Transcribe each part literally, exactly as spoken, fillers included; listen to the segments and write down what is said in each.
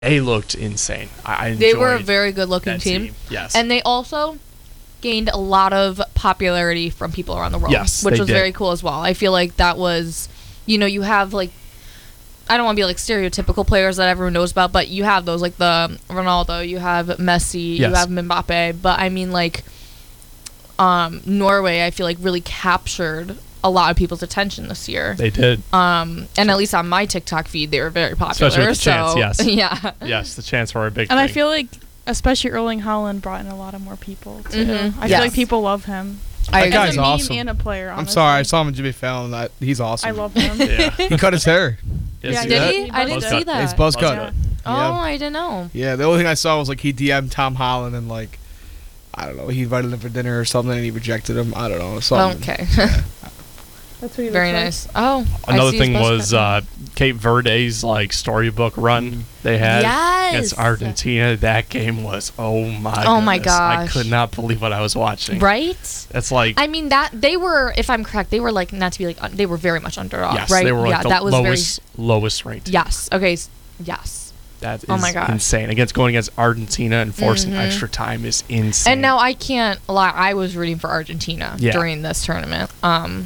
they looked insane. I, I They were a enjoyed very good-looking that team. team. Yes. And they also gained a lot of popularity from people around the world, Yes, which they was did. very cool as well. I feel like that was, you know, you have like, I don't want to be like stereotypical players that everyone knows about, but you have those like the Ronaldo, you have Messi, Yes. you have Mbappe, but I mean like um, Norway, I feel like really captured a lot of people's attention this year. They did. Um, and at least on my TikTok feed, they were very popular. Especially with the so, chants, yes. yeah. Yes, the chants were a big And thing. I feel like, especially Erling Haaland brought in a lot of more people, too. Mhm. I Yes. feel like people love him. I That agree. guy's As a meme awesome. and a player, I'm honestly. sorry, I saw him in Jimmy Fallon. That he's awesome. I love him. Yeah. He cut his hair. Yes, Yeah, he Did that? he? I didn't Buzz see cut. that. It's buzz Buzz cut. cut. Oh, Yeah. I didn't know. Yeah, the only thing I saw was like he D M'd Tom Holland and like I don't know, he invited him for dinner or something and he rejected him. I don't know. Something. Okay. That's what he Very looks like. nice. Oh, I Another see his thing buzz was cut. uh, Cape Verde's like storybook run they had Yes. against Argentina. That game was oh my Oh my goodness. I gosh. could not believe what I was watching. Right? That's like I mean that they were, if I'm correct, they were like not to be like un- they were very much underdog, yes, right? they were like yeah, the that was lowest lowest ranked. very yes. Okay, s- yes. That is Oh my gosh. insane. Against going against Argentina and forcing Mhm. extra time is insane. And now I can't lie. I was rooting for Argentina Yeah. during this tournament. Um.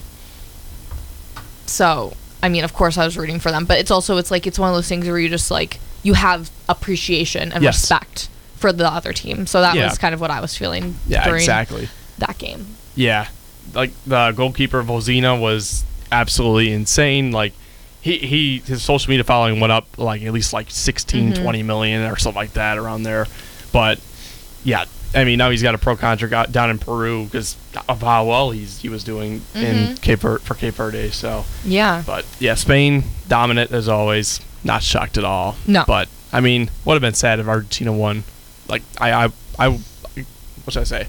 So I mean, of course, I was rooting for them, but it's also it's like it's one of those things where you just like you have appreciation and Yes. respect for the other team. So that Yeah. was kind of what I was feeling yeah, during exactly. that game. Yeah, like the goalkeeper Vozina was absolutely insane. Like he, he his social media following went up like at least like sixteen, Mhm. twenty million or something like that around there. But yeah, I mean now he's got a pro contract out- down in Peru because of how well he's he was doing in Mhm. Cape Ver- for Cape Verde. So, Yeah. but yeah, Spain dominant as always. Not shocked at all. No. But I mean, would have been sad if Argentina won. Like I I I what should I say?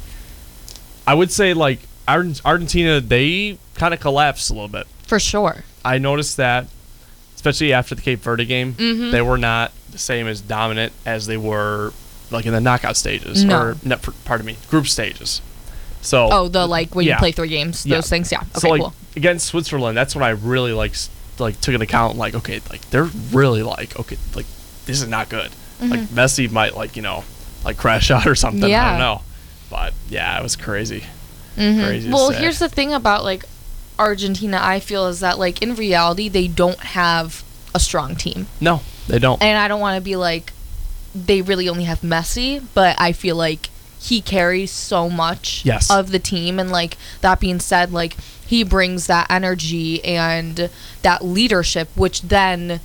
I would say like Argen- Argentina, they kind of collapsed a little bit. For sure. I noticed that, especially after the Cape Verde game, Mhm. they were not the same as dominant as they were like in the knockout stages No. or no, per- pardon me, group stages. So Oh, the like when yeah. you play three games, those Yeah. things. Yeah. Okay, so like cool. against Switzerland, that's when I really like s- like took into account like okay, like they're really like okay, like this is not good. Like Mhm. Messi might like you know like crash out or something. I Yeah. don't know, but yeah, it was crazy. Mhm. Crazy to Well, say. here's the thing about like Argentina. I feel is that like in reality they don't have a strong team, No, they don't. and I don't want to be like they really only have Messi, but I feel like he carries so much Yes. of the team, and like that being said, like he brings that energy and that leadership, which then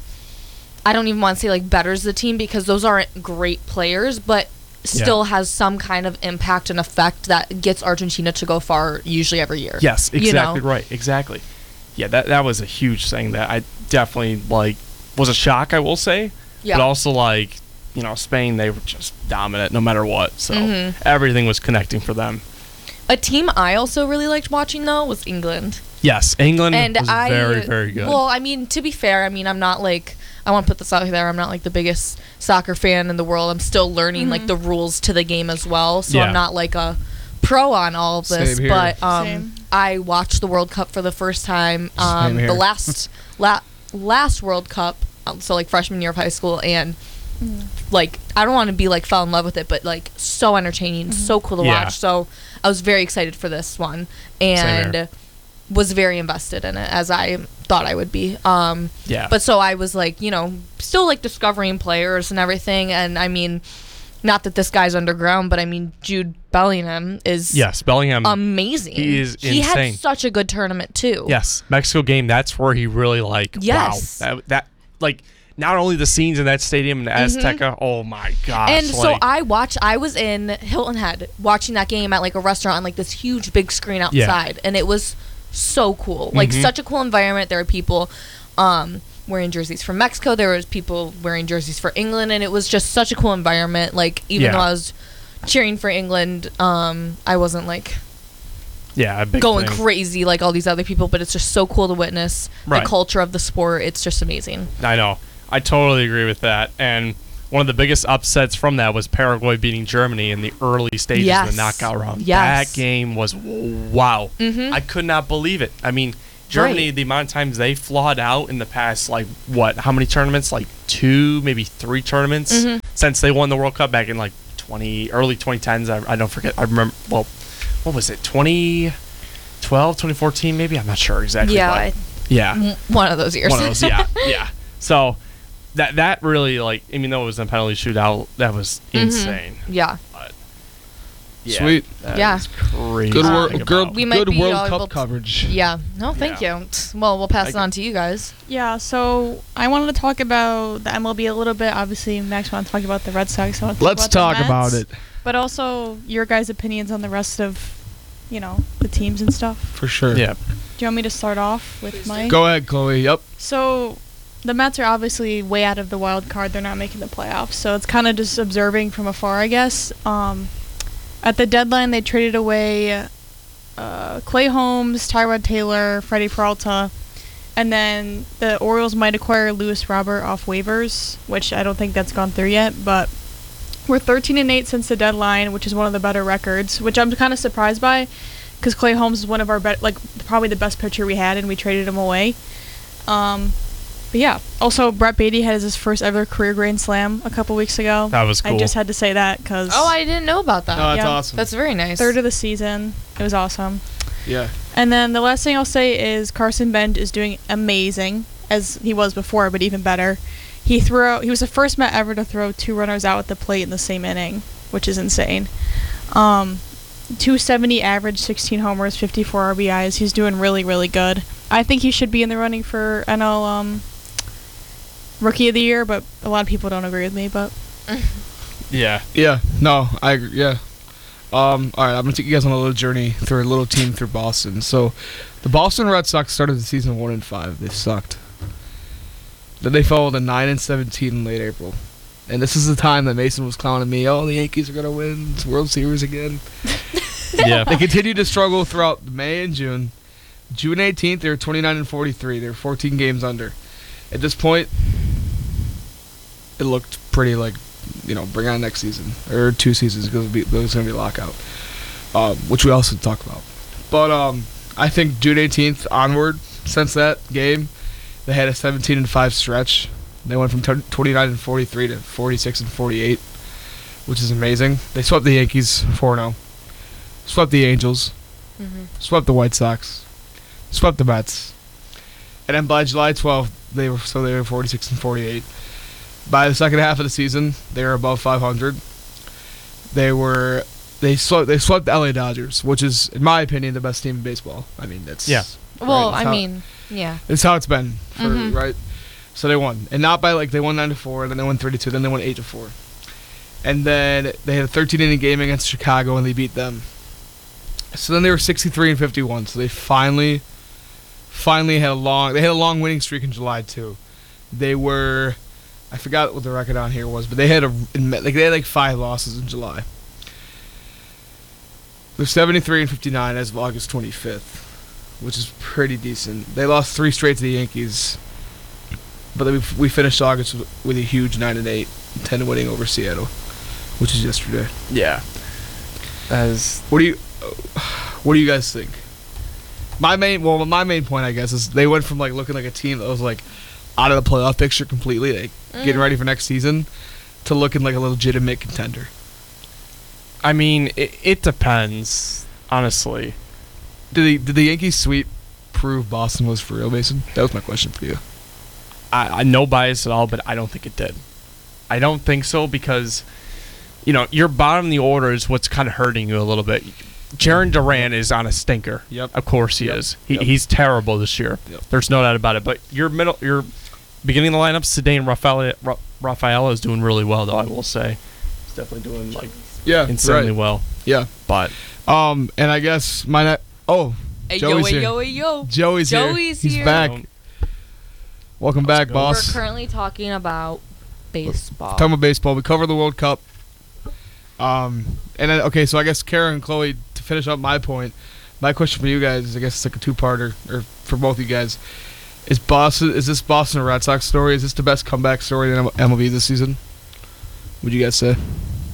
I don't even want to say like betters the team because those aren't great players, but still has some kind of impact and effect that gets Argentina to go far usually every year. Yes, you exactly know? right. Exactly. Yeah, that that was a huge thing that I definitely like was a shock, I will say. Yeah. But also like, you know, Spain, they were just dominant no matter what. So Mhm. everything was connecting for them. A team I also really liked watching though was England. Yes, England And was I very, very good. Well, I mean, to be fair, I mean, I'm not like I want to put this out there. I'm not like the biggest soccer fan in the world. I'm still learning like the rules to the game as well. So Yeah. I'm not like a pro on all of this. Same here. But um, Same. I watched the World Cup for the first time. Um, Same here. the last la- last World Cup, um, so like freshman year of high school, and like I don't want to be like fell in love with it, but like so entertaining, so cool to Yeah. watch. So I was very excited for this one, here. and was very invested in it as I thought I would be. Um, yeah. but so I was like, you know, still like discovering players and everything. And I mean, not that this guy's underground, but I mean, Jude Bellingham is yes, Bellingham. amazing. He is He insane. had such a good tournament too. yes, Mexico game, that's where he really like Yes. wow. That, that like not only the scenes in that stadium in Azteca, oh my gosh. And so like, I watched, I was in Hilton Head watching that game at like a restaurant on like this huge big screen outside. And it was so cool. Like Mhm. such a cool environment. There were people um, wearing jerseys from Mexico. There was people wearing jerseys for England. And it was just such a cool environment. Like even Yeah. though I was cheering for England, um, I wasn't like yeah, a big going thing. crazy like all these other people. But it's just so cool to witness Right. the culture of the sport. It's just amazing. I know. I totally agree with that. And one of the biggest upsets from that was Paraguay beating Germany in the early stages of Yes. the knockout round. Yes. That game was wow. Mhm. I could not believe it. I mean, Germany, Right. the amount of times they flawed out in the past, like what? How many tournaments? Like two, maybe three tournaments Mhm. since they won the World Cup back in like twenty early twenty tens. I, I don't forget. I remember. Well, what was it? twenty twelve, twenty fourteen, maybe. I'm not sure exactly. Yeah, but I- yeah. m- one of those years. One of those, yeah, yeah. So that that really like, even though it was a penalty shootout, that was Mhm. insane. Yeah. But yeah, Sweet. that Yeah. is crazy. Good, to wor- think good, about. We might good be World able Cup to- coverage. Yeah. No, thank Yeah. you. Well, we'll pass I it on to you guys. Yeah, so I wanted to talk about the M L B a little bit. Obviously, Max wanted to talk about the Red Sox. I want to Let's talk, talk about, the about Mets, it But also your guys' opinions on the rest of, you know, the teams and stuff. for sure. Yeah. Do you want me to start off with my? Go ahead, Chloe. Yep. So, the Mets are obviously way out of the wild card. They're not making the playoffs. So it's kind of just observing from afar, I guess. Um, at the deadline, they traded away uh, Clay Holmes, Tyrod Taylor, Freddie Peralta, and then the Orioles might acquire Lewis Robert off waivers, which I don't think that's gone through yet. But we're thirteen and eight since the deadline, which is one of the better records, which I'm kind of surprised by, because Clay Holmes is one of our be- like probably the best pitcher we had, and we traded him away. Um, but yeah. Also, Brett Beatty had his first ever career grand slam a couple weeks ago. That was cool. I just had to say that because Oh, I didn't know about that. Oh, that's yeah. awesome. That's very nice. third of the season. It was awesome. yeah. And then the last thing I'll say is Carson Bench is doing amazing, as he was before, but even better. He threw out, he was the first Met ever to throw two runners out at the plate in the same inning, which is insane. Um, two seventy average, sixteen homers, fifty-four R B Is. He's doing really, really good. I think he should be in the running for N L um, Rookie of the Year, but a lot of people don't agree with me. But Yeah. Yeah. No, I agree. Yeah. Um, all right, I'm gonna take you guys on a little journey through a little team through Boston. So, the Boston Red Sox started the season one and five. They sucked. Then they fell to nine and seventeen in late April, and this is the time that Mason was clowning me. Oh, the Yankees are gonna win the World Series again. Yeah. They continued to struggle throughout May and June. June eighteenth, they were twenty-nine and forty-three. They were fourteen games under. At this point, it looked pretty like, you know, bring on next season or two seasons because there's going to be a lockout, um, which we also talked about. But um, I think June eighteenth onward, since that game, they had a seventeen and five stretch. They went from twenty-nine and forty-three to forty-six and forty-eight, which is amazing. They swept the Yankees four oh, swept the Angels, Mm-hmm. swept the White Sox, swept the Mets, and then by July twelfth, they were so they were forty-six and forty-eight. By the second half of the season, they were above five hundred. They were they swept they swept the L A Dodgers, which is, in my opinion, the best team in baseball. I mean, that's Yeah. Well, right, that's I how- mean, yeah. it's how it's been, for, Mhm. right? So they won, and not by like they won nine to four, then they won three to two, then they won eight to four, and then they had a thirteen inning game against Chicago, and they beat them. So then they were sixty-three and fifty-one. So they finally, finally had a long. They had a long winning streak in July too. They were, I forgot what the record on here was, but they had a like they had like five losses in July. They're seventy-three and fifty-nine as of August twenty-fifth, which is pretty decent. They lost three straight to the Yankees, but then we we finished August with, with a huge nine and eight, ten winning over Seattle, which is yesterday. Yeah. As What do you, what do you guys think? My main, well, my main point, I guess, is they went from like looking like a team that was like out of the playoff picture completely, like getting ready for next season, to looking like a legitimate contender. I mean, it, it depends, honestly. Did the did the Yankees sweep prove Boston was for real, Mason? That was my question for you. I, I no bias at all, but I don't think it did. I don't think so because, you know, your bottom of the order is what's kind of hurting you a little bit. Jaron Duran is on a stinker. Yep. Of course he Yep. is. He, Yep. He's terrible this year. Yep. There's no doubt about it. But your middle, your beginning of the lineup, Cedane Rafaela, Ra- Rafaela is doing really well, though. I will say, he's definitely doing like Yeah, insanely well. Yeah. But Um, and I guess my ne- oh, Hey, Joey's yo, here. yo, hey, yo. Joey's, Joey's here. He's here. back. Um, Welcome Let's back, go. boss. We're currently talking about baseball. Talking about baseball, we covered the World Cup. Um, and then, okay, so I guess Kara and Chloe, to finish up my point, my question for you guys is, I guess it's like a two-parter, or for both of you guys, is Boston, is this Boston Red Sox story? Is this the best comeback story in M L B this season? Would you guys say?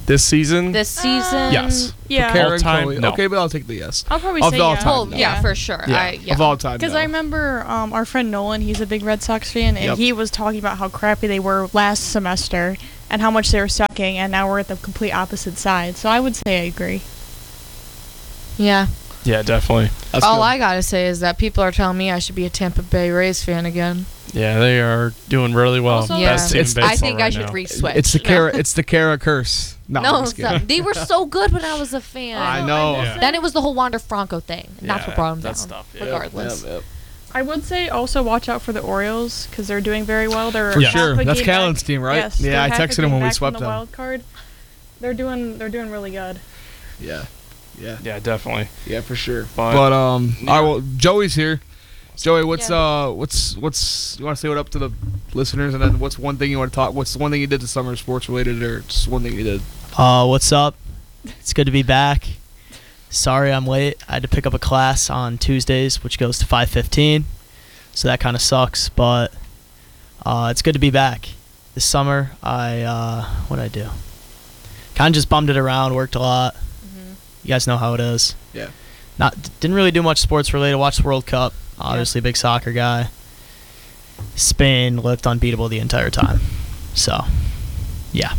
this season. this season. Yes. Yeah. Kara All and time, Chloe. no. Okay, but I'll take the yes. I'll probably Of say all yeah. time, Well, no. yeah, for sure. Yeah. I, yeah. Of all time, Because no. I remember um, our friend Nolan, he's a big Red Sox fan, and Yep. he was talking about how crappy they were last semester and how much they were sucking, and now we're at the complete opposite side. So I would say I agree. yeah. Yeah, definitely. That's All good. I gotta say is that people are telling me I should be a Tampa Bay Rays fan again. Yeah, they are doing really well. Also- Yeah. Best team in It's- baseball I think right I should now. re-switch. It's the No. Kara. It's the Kara curse. No, No, I'm just kidding. stop. They were so good when I was a fan. I know. Yeah. Then it was the whole Wander Franco thing. And that's Yeah, what brought him that down. stuff, yeah. Regardless. Yep, yep. I would say also watch out for the Orioles because they're doing very well. They're For half sure. a That's game Callan's back- team, right? Yes, Yeah, they're I half a texted him game when we back from swept the them. wild card. They're doing they're doing really good. Yeah, yeah, Yeah, definitely. yeah, for sure. But- But, um, Yeah. all right, well, Joey's here. Joey, what's Yeah. uh, what's what's you want to say what up to the listeners, and then what's one thing you want to talk? What's the one thing you did this summer, sports related, or just one thing you did? Uh, what's up? It's good to be back. Sorry I'm late. I had to pick up a class on Tuesdays, which goes to five fifteen, so that kind of sucks. But uh, it's good to be back. This summer, I uh, what did I do? Kind of just bummed it around. Worked a lot. Mhm. You guys know how it is. Yeah. Not didn't really do much sports related. Watched the World Cup. Obviously, a big soccer guy. Spain looked unbeatable the entire time. So, yeah.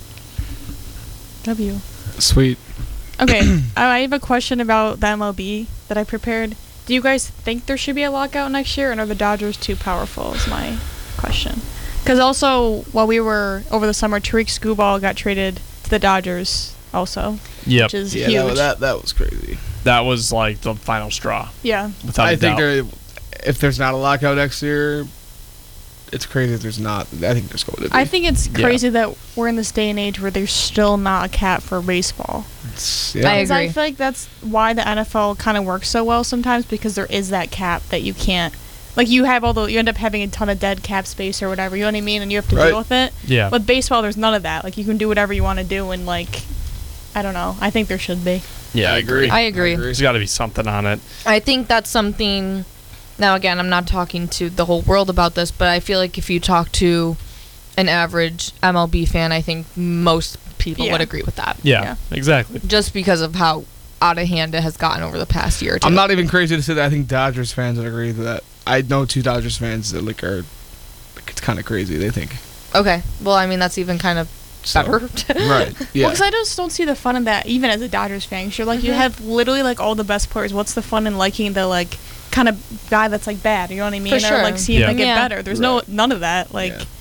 W. Sweet. Okay, I have a question about the M L B that I prepared. Do you guys think there should be a lockout next year, and are the Dodgers too powerful? Is my question. Because also, while we were over the summer, Tariq Skubal got traded to the Dodgers, also, Yep. which is Yeah, huge. that, that that was crazy. That was like the final straw. yeah, Without I a think doubt. there, if there's not a lockout next year, it's crazy if there's not. I think there's going to be. I think it's Yeah. crazy that we're in this day and age where there's still not a cap for baseball. It's- yeah. I Because I agree. feel like that's why the N F L kind of works so well sometimes, because there is that cap that you can't, like you have all the, you end up having a ton of dead cap space or whatever, you know what I mean, and you have to Right. deal with it. Yeah. With baseball, there's none of that. Like you can do whatever you want to do, and like, I don't know. I think there should be. Yeah, I agree. I agree. There's got to be something on it. I think that's something. Now, again, I'm not talking to the whole world about this, but I feel like if you talk to an average M L B fan, I think most people Yeah. would agree with that. Yeah, Yeah. exactly. Just because of how out of hand it has gotten over the past year or two. I'm not even crazy to say that. I think Dodgers fans would agree with that. I know two Dodgers fans that like are. Like, it's kind of crazy. They think. Okay. Well, I mean, that's even kind of So- better. Right. Yeah. Well, because I just don't see the fun in that, even as a Dodgers fan. 'Cause you're like, you Mhm. have literally like all the best players. What's the fun in liking the like kind of guy that's like bad? You know what I mean? For sure. Or like seeing Yeah. them get Yeah. better. There's no Right. none of that. Like, Yeah.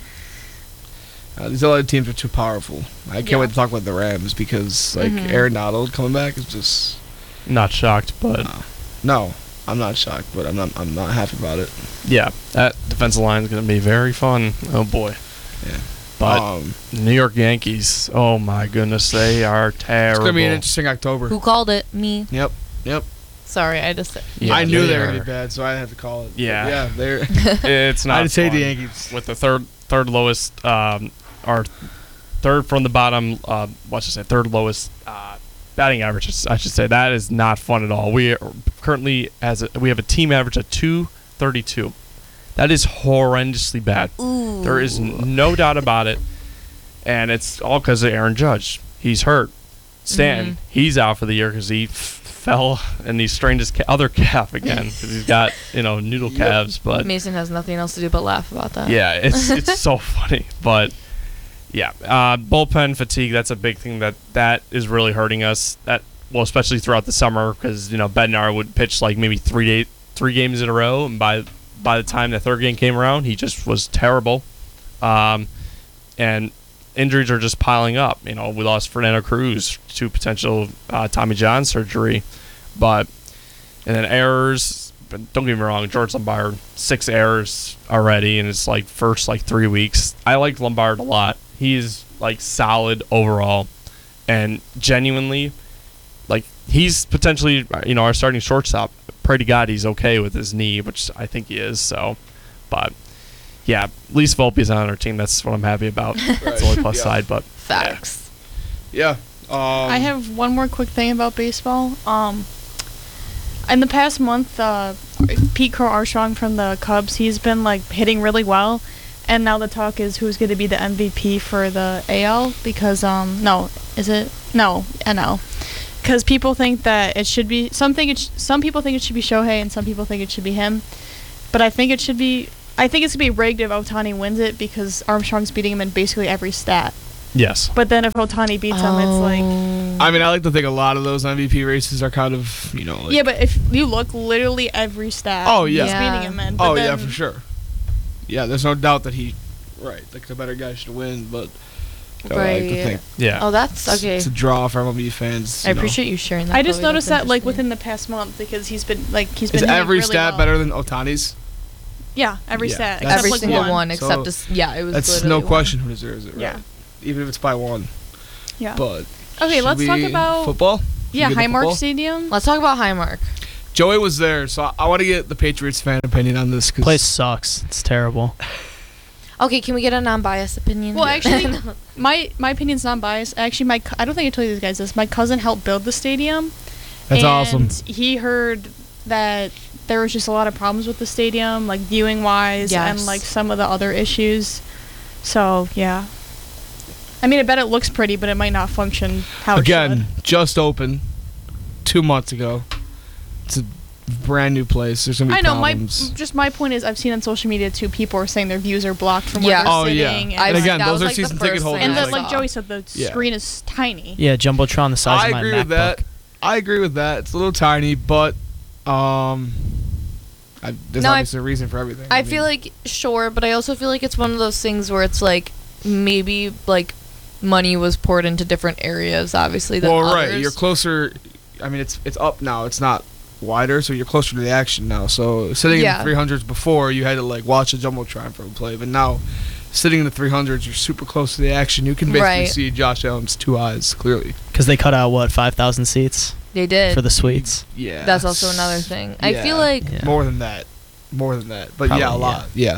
Uh, these other teams are too powerful. I can't Yeah. wait to talk about the Rams because like Mhm. Aaron Donald coming back is just Not shocked, but no. No, I'm not shocked, but I'm not. I'm not happy about it. yeah, that defensive line is going to be very fun. Oh boy. Yeah. But um, the New York Yankees, oh my goodness, they are it's terrible. gonna be an interesting October. Who called it? Me. Yep. Yep. Sorry, I just said. Yeah, I knew they they were are- gonna be bad, so I had to call it. But Yeah. yeah, they're. It's not. I'd say the fun. Yankees. with the third third lowest, um, or third from the bottom. Uh, what should I say? Third lowest uh, batting average. I should say that is not fun at all. We are currently as a, we have a team average of two thirty-two. That is horrendously bad. Ooh. There is n- no doubt about it, and it's all because of Aaron Judge. He's hurt. Stanton, Mhm. he's out for the year because he f- fell and he strained his ca- other calf again because he's got you know noodle Yep. calves. But Mason has nothing else to do but laugh about that. yeah, it's it's so funny. But yeah, uh, bullpen fatigue. That's a big thing that that is really hurting us. That well, especially throughout the summer because you know Bednar would pitch like maybe three day, three games in a row, and by by the time the third game came around, he just was terrible. Um, and injuries are just piling up. You know, we lost Fernando Cruz to potential uh, Tommy John surgery, but and then errors. But don't get me wrong, George Lombard six errors already, and it's like first like three weeks. I like Lombard a lot. He's like solid overall, and genuinely, like he's potentially you know our starting shortstop. Pray to God he's okay with his knee, which I think he is. So, but yeah, at least Volpe's on our team. That's what I'm happy about. That's the only plus Yeah. side, but Facts. Yeah. Um, I have one more quick thing about baseball. Um, in the past month, uh, Pete Crow Armstrong from the Cubs, he's been like hitting really well, and now the talk is who's going to be the M V P for the A L because um no Is it? No, N L. Because people think that it should be. Some think it. Sh- some people think it should be Shohei, and some people think it should be him. But I think it should be. I think it's gonna be rigged if Ohtani wins it because Armstrong's beating him in basically every stat. Yes. But then if Ohtani beats him, it's like. I mean, I like to think a lot of those M V P races are kind of, you know. Like, Yeah, but if you look, literally every stat. Oh, yeah. He's Yeah. beating him in. But oh then, yeah, for sure. Yeah, there's no doubt that he, right, like the better guy should win, but I like to Right. think Yeah. Oh, that's okay. it's a draw for M L B fans. I you know. appreciate you sharing that. I just Chloe. noticed That's that like interesting. within the past month because he's been like he's Is been hitting every really stat well. better than Otani's? Yeah, every Yeah, stat that's- except every like single one. one, So except this, yeah, it was. That's literally no one. question who deserves it, right? Yeah. Even if it's by one. Yeah. But Okay, should let's talk we- about football. Should yeah we get to Highmark football? Stadium. Let's talk about Highmark. Joey was there, so I, I want to get the Patriots fan opinion on this. Cause Place sucks. It's terrible. Okay, can we get a non-biased opinion? Well, actually, my my opinion's not biased. Actually, my cou- I don't think I told you guys this. My cousin helped build the stadium. That's and awesome. He heard that there was just a lot of problems with the stadium, like viewing wise, and Yes. like some of the other issues. So yeah. I mean, I bet it looks pretty, but it might not function how it Again, should. just opened two months ago. It's a brand new place. There's gonna be I know. problems. My just my point is, I've seen on social media too. People are saying their views are blocked from Yeah. where they're Oh, yeah. sitting. I- And And, again, that those was, are like, the season first ticket thing holders. and I then, like, like saw. Joey said, the Yeah. screen is tiny. Yeah, jumbotron the size I of my agree MacBook. with that. I agree with that. It's a little tiny, but um, I, there's No, I- obviously a reason for everything. I mean, feel like sure, but I also feel like it's one of those things where it's like maybe like money was poured into different areas, obviously. Than well, others. right. You're closer. I mean, it's it's up now. It's not wider, so you're closer to the action now. So sitting in Yeah. the three hundreds before, you had to like watch a jumbotron for a play, but now sitting in the three hundreds, you're super close to the action. You can basically Right. see Josh Allen's two eyes clearly. Because they cut out, what, five thousand seats They did. for the suites? Yeah, That's also another thing. I Yeah. feel like Yeah. more than that, more than that. But yeah, a Probably, lot. Yeah.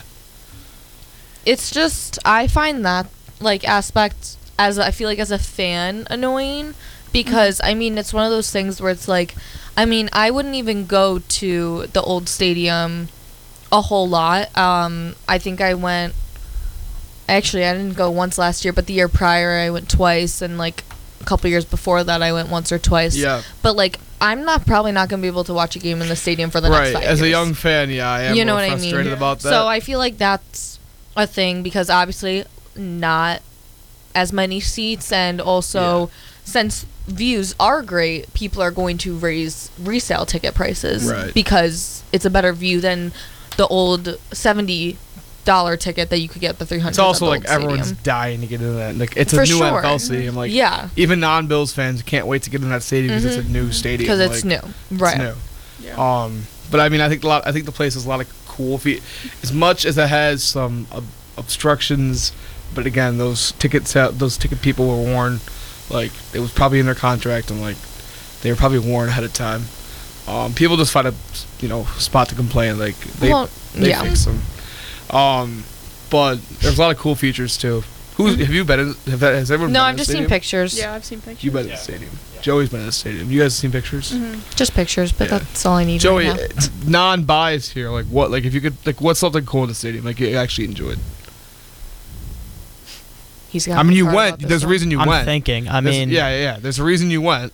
it's just I find that like aspect as I feel like as a fan annoying because I mean it's one of those things where it's like I mean I wouldn't even go to the old stadium a whole lot. Um, I think I went. Actually, I didn't go once last year, but the year prior I went twice, and like a couple years before that I went once or twice. Yeah. But like I'm not probably not gonna be able to watch a game in the stadium for the next Right. five As a years. young fan, yeah, I am You know more what I mean? frustrated about that. So I feel like that's a thing because obviously not as many seats, and also since views are great, people are going to raise resale ticket prices Right. because it's a better view than the old seventy dollar ticket that you could get at the three hundred. it's also like everyone's dying to get into that. Like it's a For new sure. N F L stadium. Like yeah, even non-Bills fans can't wait to get in that stadium because it's a new stadium. because it's like, new, right? It's new. Um, but I mean, I think a lot. I think the place has a lot of cool. Fe- as much as it has some ob- obstructions, but again, those tickets, those ticket people were warned. Like it was probably in their contract, and like they were probably warned ahead of time. Um, people just find a you know spot to complain. Like they Well, they yeah. fix them. Um, but there's a lot of cool features too. Who's have you been? In, have that, has everyone? No, been I've in the just seen stadium? pictures. Yeah, I've seen pictures. You've been in the stadium. Joey's been in the stadium. You guys seen pictures? Mhm. Just pictures, but Yeah. that's all I need. Joey, right now. it's non-biased here. Like what? Like if you could, like what's something cool in the stadium? Like you actually enjoyed. He's got I mean, me you hard went. about this There's a one. reason you I'm went. thinking. I There's- mean, yeah, yeah, yeah. There's a reason you went.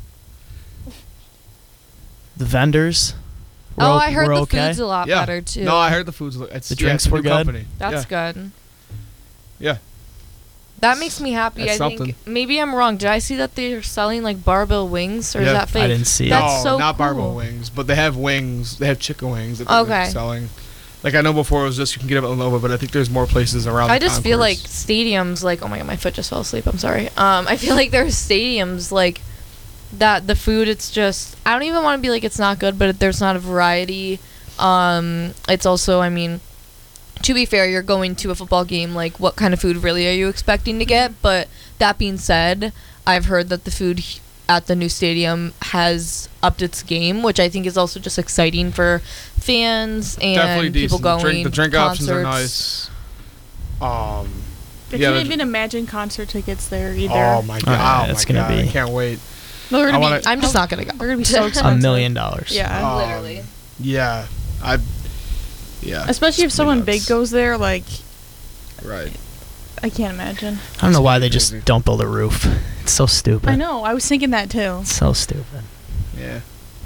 the vendors. were Oh, o- I heard were the okay. food's a lot Yeah. better too. No, I heard the food's. It's, The yeah, drinks it's a were new good? Company. That's yeah. good. Yeah. That makes me happy. That's I think something. maybe I'm wrong. Did I see that they're selling like barbell wings, or Yeah. is that fake? I didn't see That's it. no, so not barbell cool. wings, but they have wings. They have chicken wings that they're like, Okay. selling. Like I know before it was just you can get them at Lenovo, but I think there's more places around. I the just feel like concourse. stadiums, like oh my god, my foot just fell asleep. I'm sorry. Um, I feel like there's stadiums like that. The food, it's just I don't even want to be like it's not good, but there's not a variety. Um, it's also, I mean, to be fair, you're going to a football game. Like, what kind of food really are you expecting to get? But that being said, I've heard that the food h- at the new stadium has upped its game, which I think is also just exciting for fans and definitely people decent. going. the drink, the drink options are concerts. nice. Um. I Yeah, can't there's- even imagine concert tickets there either. Oh my god! yeah, oh it's my gonna god! be- I can't wait. No, they're I gonna wanna- be. I'm just not gonna go. They're gonna be so A expensive. million dollars. Yeah. Um, Literally. Yeah, I. Yeah. Especially if It's someone pretty big nuts. goes there, like Right. I can't imagine. I don't know why they just Crazy. don't build a roof. It's so stupid. I know. I was thinking that too. It's so stupid. Yeah.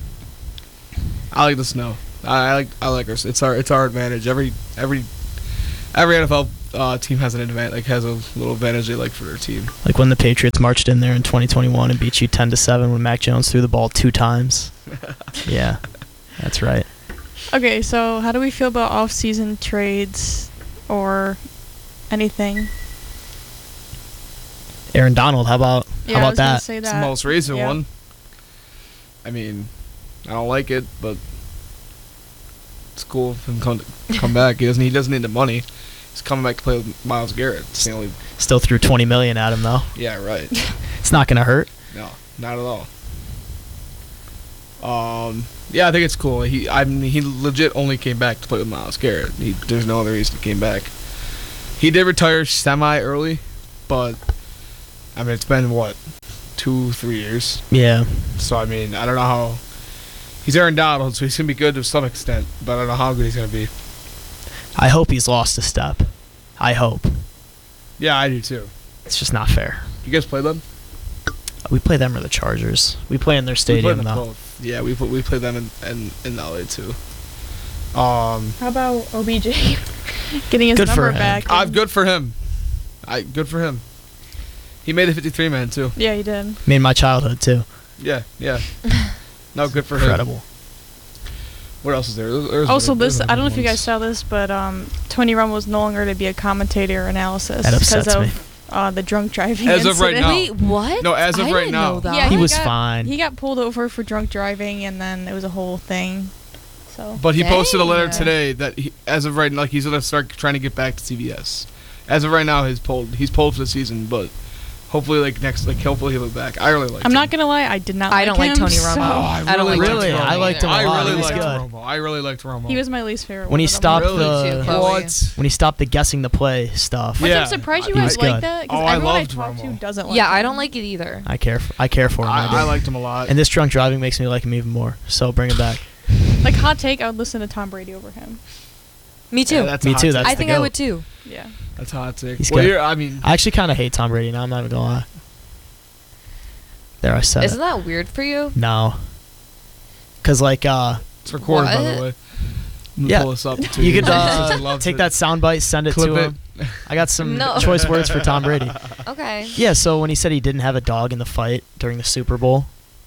I like the snow. I, I like I like our. It's our it's our advantage. Every every every N F L uh, team has an advantage. Like has a little advantage they like for their team. Like when the Patriots marched in there in twenty twenty-one and beat you ten to seven when Mac Jones threw the ball two times. Yeah, that's right. Okay, so how do we feel about off-season trades or anything? Aaron Donald, how about Yeah, how I about was gonna that? say It's that. the most recent Yeah. one. I mean, I don't like it, but it's cool for him to come, to come back. He doesn't. He doesn't need the money. He's coming back to play with Myles Garrett. It's the only. Still threw twenty million at him though. Yeah, right. It's not gonna hurt. No, not at all. Um, yeah, I think it's cool. He, I mean, he legit only came back to play with Myles Garrett. He, there's no other reason he came back. He did retire semi early, but I mean, it's been what, two, three years. Yeah. So I mean, I don't know how. He's Aaron Donald, so he's gonna be good to some extent, but I don't know how good he's gonna be. I hope he's lost a step. I hope. Yeah, I do too. It's just not fair. You guys play them? We play them or the Chargers. We play in their We play stadium them though. both. Yeah, we play, we play them in, in in L A too. Um, How about O B J getting his Good for number him. back? I'm and- good for him. I good for him. He made a fifty-three man too. Yeah, he did. Made my childhood too. Yeah, yeah. No, good for him. Incredible. What else is there? There's- there's Also, other- this there's I don't know other if you guys ones. saw this, but um, Tony Romo was no longer to be a commentator or analysis That because upsets of me. uh, the drunk driving As of right incident. now. Wait, what? No, as of I right didn't now. know that. Yeah, He he was got- fine. He got pulled over for drunk driving, and then it was a whole thing. So But he posted a letter Dang. today that he, as of right now, like he's gonna start trying to get back to C B S. As of right now, he's pulled. He's pulled for the season, but hopefully, like next, like hopefully he'll be back. I really like. I'm him. not gonna lie, I did not. I like don't like him, Tony so- Romo. Oh, I I don't really like liked Really? Tony I Romo liked him a I lot. really He was liked good. Romo. I really liked Romo. He was my least favorite. When he one of them. stopped Really? the Me too, Chloe. What? when he stopped the guessing the play stuff. Which Yeah. I'm surprised you He guys was like good. that because Oh, I everyone I loved talk to Romo. doesn't like Yeah, him. I don't like it either. I care. For, I care for him. I, do. I, I liked him a lot. And this drunk driving makes me like him even more. So bring him back. Like hot take, I would listen to Tom Brady over him. Me too. Yeah, that's a Me hot too. take. That's I the think I goat. would too. Yeah. That's a hot take. He's well, good. you're, I mean, I actually kind of hate Tom Brady now. I'm not even gonna lie. There, I said Isn't it. that weird for you? No. Cause like uh, it's recorded by What? the way. I'm gonna Yeah. pull this up too. you could Since uh, he loves take it. that soundbite, send it Clip to it. him. I got some No. choice words for Tom Brady. Okay. Yeah, so when he said he didn't have a dog in the fight during the Super Bowl,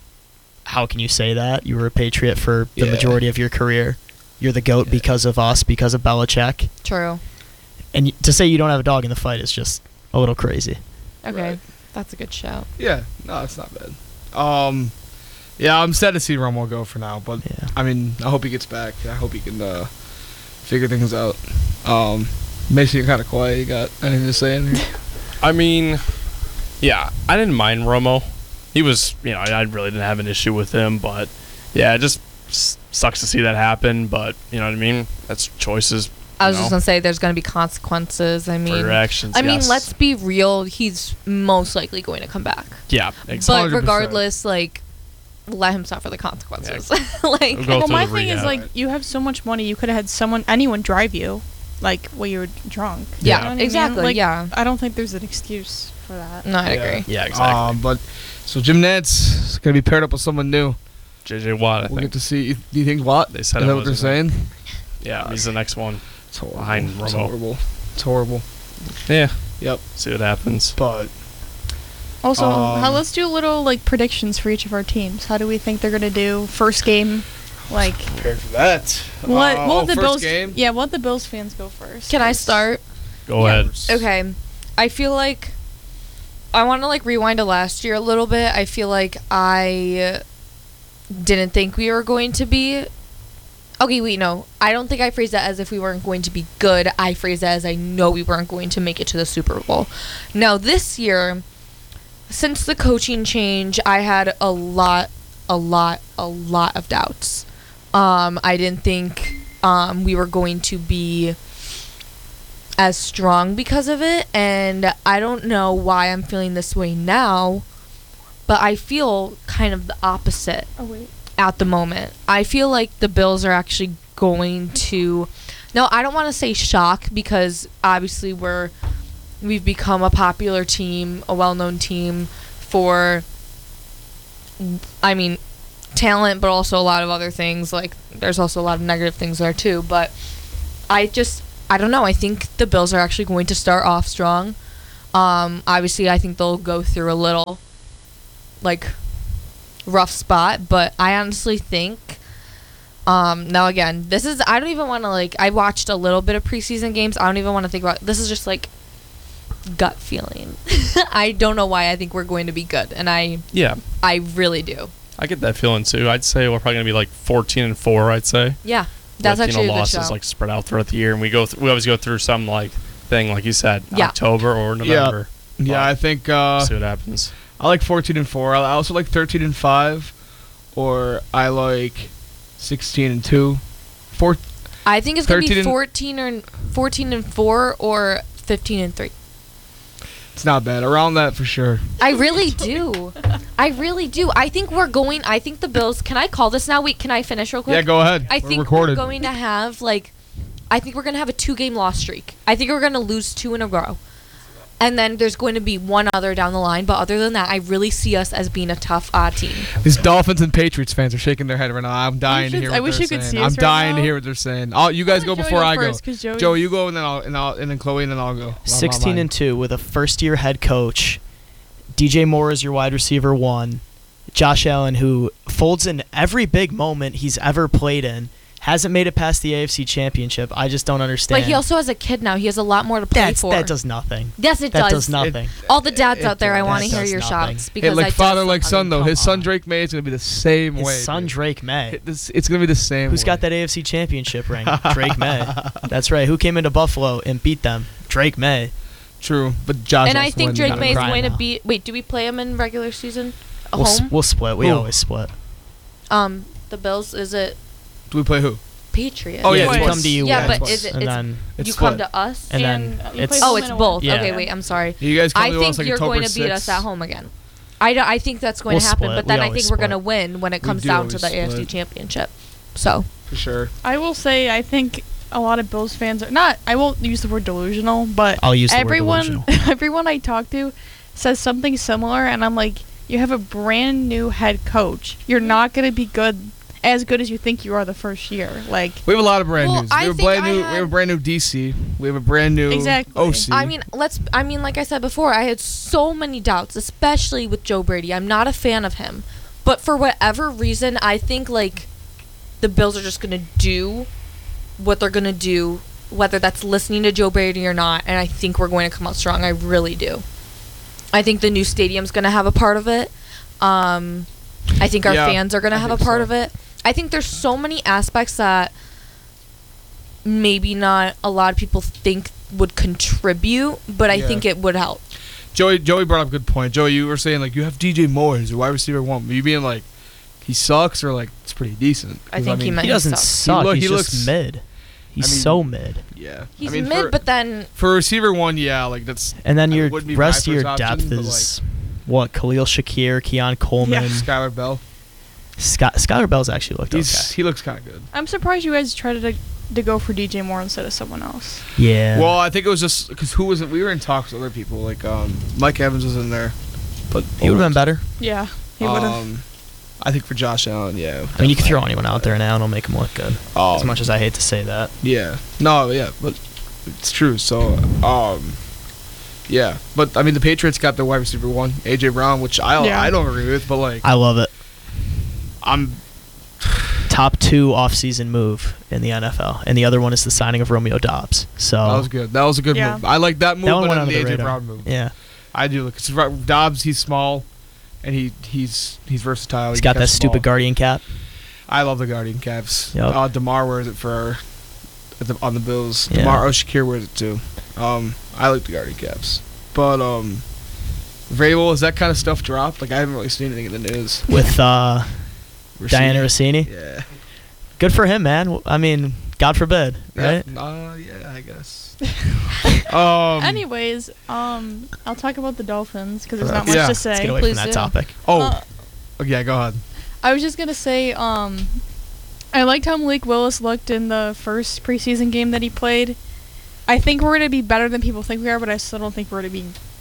how can you say that? You were a Patriot for the Yeah. majority of your career. You're the GOAT Yeah. because of us, because of Belichick. True. And y- to say you don't have a dog in the fight is just a little crazy. Okay. Right. That's a good shout. Yeah, no, it's not bad. Um, yeah, I'm sad to see Romo go for now, but Yeah. I mean, I hope he gets back. I hope he can uh, figure things out. Um, Mason, you're kind of quiet. You got anything to say in here? I mean, yeah, I didn't mind Romo. He was, you know, I I really didn't have an issue with him, but yeah, it just s- sucks to see that happen. But you know what I mean? That's choices. I was you just know, gonna say there's gonna be consequences. I for mean, your actions. I mean, yes. let's be real. He's most likely going to come back. Yeah, But exactly. one hundred percent. regardless, like, let him suffer the consequences. like, Go Well, through my the thing is rehab. like you have so much money, you could have had someone, anyone drive you, like while you were drunk. yeah, You know what I mean? exactly. Like, yeah. I don't think there's an excuse for that. No, I Yeah. agree. Yeah, exactly. Um, but so Jim Nantz is gonna be paired up with someone new. J J Watt, I We'll think. get to see. Do you think Watt? They Is said that it what they're was, I think. saying? Yeah, he's the next one. It's horrible. Behind It's Romo. horrible. It's horrible. Yeah. Yep. See what happens. But Also, Um, how, let's do little like predictions for each of our teams. How do we think they're gonna do first game? Like prepared for that. what? Uh, what oh, would the first Bills? game? Yeah, what would the Bills fans go first? Can I 'Cause- start? Go Yeah. ahead. Okay. I feel like I want to like rewind to last year a little bit. I feel like I didn't think we were going to be. Okay, wait, no. I don't think I phrased that as if we weren't going to be good. I phrased that as I know we weren't going to make it to the Super Bowl. Now, this year, since the coaching change, I had a lot, a lot, a lot of doubts. Um, I didn't think um, we were going to be as strong because of it, and I don't know why I'm feeling this way now, but I feel kind of the opposite Oh wait. at the moment. I feel like the Bills are actually going to, no, I don't want to say shock, because obviously we're we've become a popular team, a well-known team, for, I mean, talent, but also a lot of other things. Like, there's also a lot of negative things there too. But I just, I don't know. I think the Bills are actually going to start off strong. Um, obviously, I think they'll go through a little, like, rough spot. But I honestly think, um, now again, this is, I don't even want to, like, I watched a little bit of preseason games. I don't even want to think about, this is just, like, gut feeling. I don't know why I think we're going to be good. And I, Yeah, I really do. I get that feeling too. I'd say we're probably gonna be like fourteen and four. I'd say. Yeah, that's with, actually you know, a good losses show. like spread out throughout the year, and we go th- we always go through some like thing like you said, Yeah. October or November. Yeah, I think uh, See what happens. I like fourteen and four. I also like thirteen and five, or I like sixteen and two. Four. I think it's gonna be thirteen and- fourteen or fourteen and four or fifteen and three. It's not bad. Around that for sure. I really do. I really do. I think we're going. I think the Bills. Can I call this now? Wait, can I finish real quick? Yeah, go ahead. I We're think recorded. we're going to have like. I think we're going to have a two-game loss streak. I think we're going to lose two in a row. And then there's going to be one other down the line. But other than that, I really see us as being a tough odd team. These Dolphins and Patriots fans are shaking their head right now. I'm dying to should- hear I what wish they're you could saying. see I'm us right dying to now. hear what they're saying. Oh, you guys go Joey before I first, go. 'cause Joey- Joe, you go and then I'll and I'll and then Chloe and then I'll go. I'm- I'm sixteen mine. and two with a first-year head coach. D J Moore is your wide receiver one. Josh Allen, who folds in every big moment he's ever played in, hasn't made it past the A F C Championship. I just don't understand. Like, he also has a kid now. He has a lot more to play That's, for. that does nothing. Yes, it that does. does nothing. All the dads It out there, I does. want to That hear does your nothing. shots Hey, because like I father, just, like I son mean, though. come His son on. Drake May is gonna be the same His way. son dude. Drake May. It- this- It's gonna be the same. Who's way. got that A F C Championship ring? Drake May. That's right. Who came into Buffalo and beat them? Drake May. True, but Josh. And I also think won. Drake gotta May is cry going to now. beat. Wait, do we play him in regular season? A We'll, s- home? we'll split. We Who? always split. Um, the Bills. Is it Do we play who? Patriots? Oh, yeah, yeah, we twice. come to you. Yeah, once, but is it- and it's- then It's you split. come to us. and And, then uh, you it's play Oh, home it's and away. both. Yeah. Okay, wait. I'm sorry. You guys come I to think us like you're October going to beat us sixth. at home again. I, d- I think that's going We'll to happen, split. but We then I always think we're going to split. win when it We comes do down to always the A F C split. Championship. So For sure. I will say I think a lot of Bills fans are not. I won't use the word delusional, but I'll use the word everyone, delusional. everyone I talk to says something similar, and I'm like, you have a brand new head coach. You're not going to be good, as good as you think you are the first year. Like, We have a lot of brand Well, news. I We have a think brand I new. had- We have a brand new D C. We have a brand new Exactly. O C. I mean, let's. I mean, like I said before, I had so many doubts, especially with Joe Brady. I'm not a fan of him, but for whatever reason, I think like the Bills are just gonna do what they're gonna do, whether that's listening to Joe Brady or not. And I think we're going to come out strong. I really do. I think the new stadium's gonna have a part of it. Um, I think our Yeah, fans are gonna I have a think part so. of it. I think there's so many aspects that maybe not a lot of people think would contribute, but I Yeah. think it would help. Joey Joey brought up a good point. Joey, you were saying like you have D J Moore as a wide receiver one. Were you being like he sucks or like it's pretty decent? I 'Cause, think he mean, meant- He doesn't sucks. suck. He look- He's he just looks- mid. He's I mean- so mid. Yeah. He's I mean, mid, for, but then for receiver one, yeah, like that's And then I your wouldn't be my rest of your first option, depth but, is what? Khalil Shakir, Keon Coleman, Skylar Bell. Scott, Skylar Bell's actually looked He's okay. he looks kind of good. I'm surprised you guys tried to to go for D J Moore instead of someone else. Yeah. Well, I think it was just because who was it? We were in talks with other people. Like um, Mike Evans was in there, but he would have been better. Yeah, he would have. Um, I think for Josh Allen, yeah. I mean, you can throw anyone out there now and it'll make him look good. Um, As much as I hate to say that. Yeah. No, yeah, but it's true. So, um, yeah, but I mean, the Patriots got their wide receiver one, A J Brown, which I Yeah. I don't agree with, but like I love it. I'm Top two off-season move in the N F L, and the other one is the signing of Romeo Dobbs. So that was good. That was a good Yeah. move. I like that move, That one but went then under the the A J radar. Brown move. yeah, I do because Dobbs, he's small, and he he's he's versatile. he's He got can that catch the stupid ball. guardian cap. I love the Guardian caps. Yep. Uh, Demar wears it for at the, on the Bills. Yeah. Demar Oshakir wears it too. Um, I like the Guardian caps, but um, Vrabel, is that kind of stuff dropped? Like I haven't really seen anything in the news. With uh, Diana Rossini. Yeah. Good for him, man. I mean, God forbid, right? Yeah. Uh, yeah, I guess. um. Anyways, um, I'll talk about the Dolphins because there's not much Yeah. to Let's say. Let's get away Please from that do. topic. Oh. Uh, oh, yeah. Go ahead. I was just gonna say, um, I liked how Malik Willis looked in the first preseason game that he played. I think we're gonna be better than people think we are, but I still don't think we're gonna be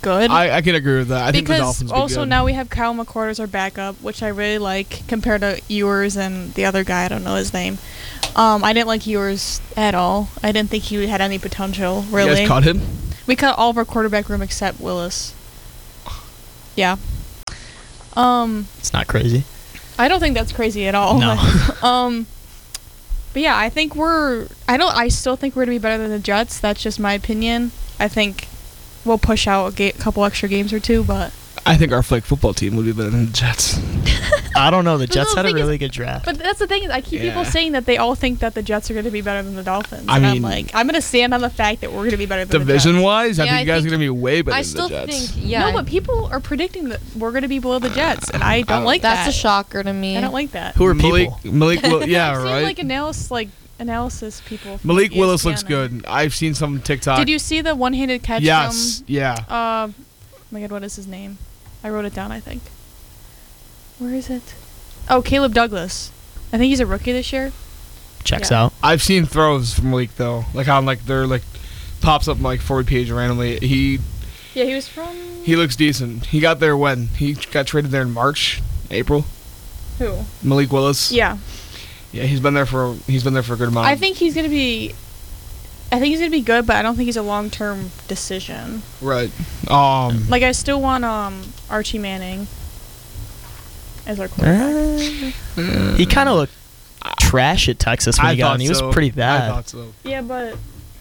good. I, I can agree with that. I think the because Dolphins will be also good. now we have Kyle McCord as our backup, which I really like compared to Ewers and the other guy. I don't know his name. Um, I didn't like Ewers at all. I didn't think he had any potential. You Really, guys cut him? we cut all of our quarterback room except Willis. Yeah. Um, It's not crazy. I don't think that's crazy at all. No. um, but yeah, I think we're. I don't. I still think we're gonna be better than the Jets. That's just my opinion. I think we'll push out a ga- couple extra games or two, but. I think our flag football team would be better than the Jets. I don't know. The The Jets little had a thing is- really good draft. But that's the thing is, I keep people Yeah. saying that they all think that the Jets are going to be better than the Dolphins. I and mean- I'm like, I'm going to stand on the fact that we're going to be better than the Division Jets. wise, I Yeah, think I you guys think- are gonna be way better I than still the Jets. think, yeah. No, but people are predicting that we're going to be below the Jets, and I don't don't- like that's that. a shocker to me. I don't like that. Who are Malik, people? Malik, Will- yeah, I've seen, right. like analysis, like analysis people. from Malik E S P N Willis looks and- good. I've seen some TikTok. Did you see the one-handed catch Yes. from? Yeah. Uh, oh my God, what is his name? I wrote it down. I think. Where is it? Oh, Caleb Douglas. I think he's a rookie this year. Checks Yeah. out. I've seen throws from Malik though, like on like they're like pops up on like forward page randomly. He Yeah, he was from. he looks decent. He got there when he got traded there in March, April. Who? Malik Willis. Yeah. Yeah, he's been there for he's been there for a good amount. I think he's gonna be. I think he's gonna be good, but I don't think he's a long-term decision. right. Um. Like I still want um Archie Manning as our quarterback. He kind of looked trash at Texas when I he got thought on. He was so. pretty I bad. thought so. Yeah, but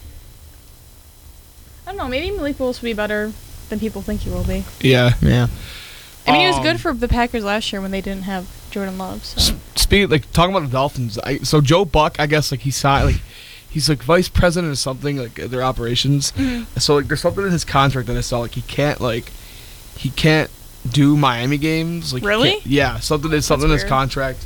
I don't know. Maybe Malik Willis will be better than people think he will be. Yeah. Yeah. I mean, he was Um, good for the Packers last year when they didn't have Jordan Love. So. S- Speaking like talking about the Dolphins, I, so Joe Buck, I guess like he signed like he's like vice president or something like at their operations. Mhm. So like there's something in his contract that I saw like he can't like he can't do Miami games. Like he Really? can't- Yeah, something there's something in his weird. contract.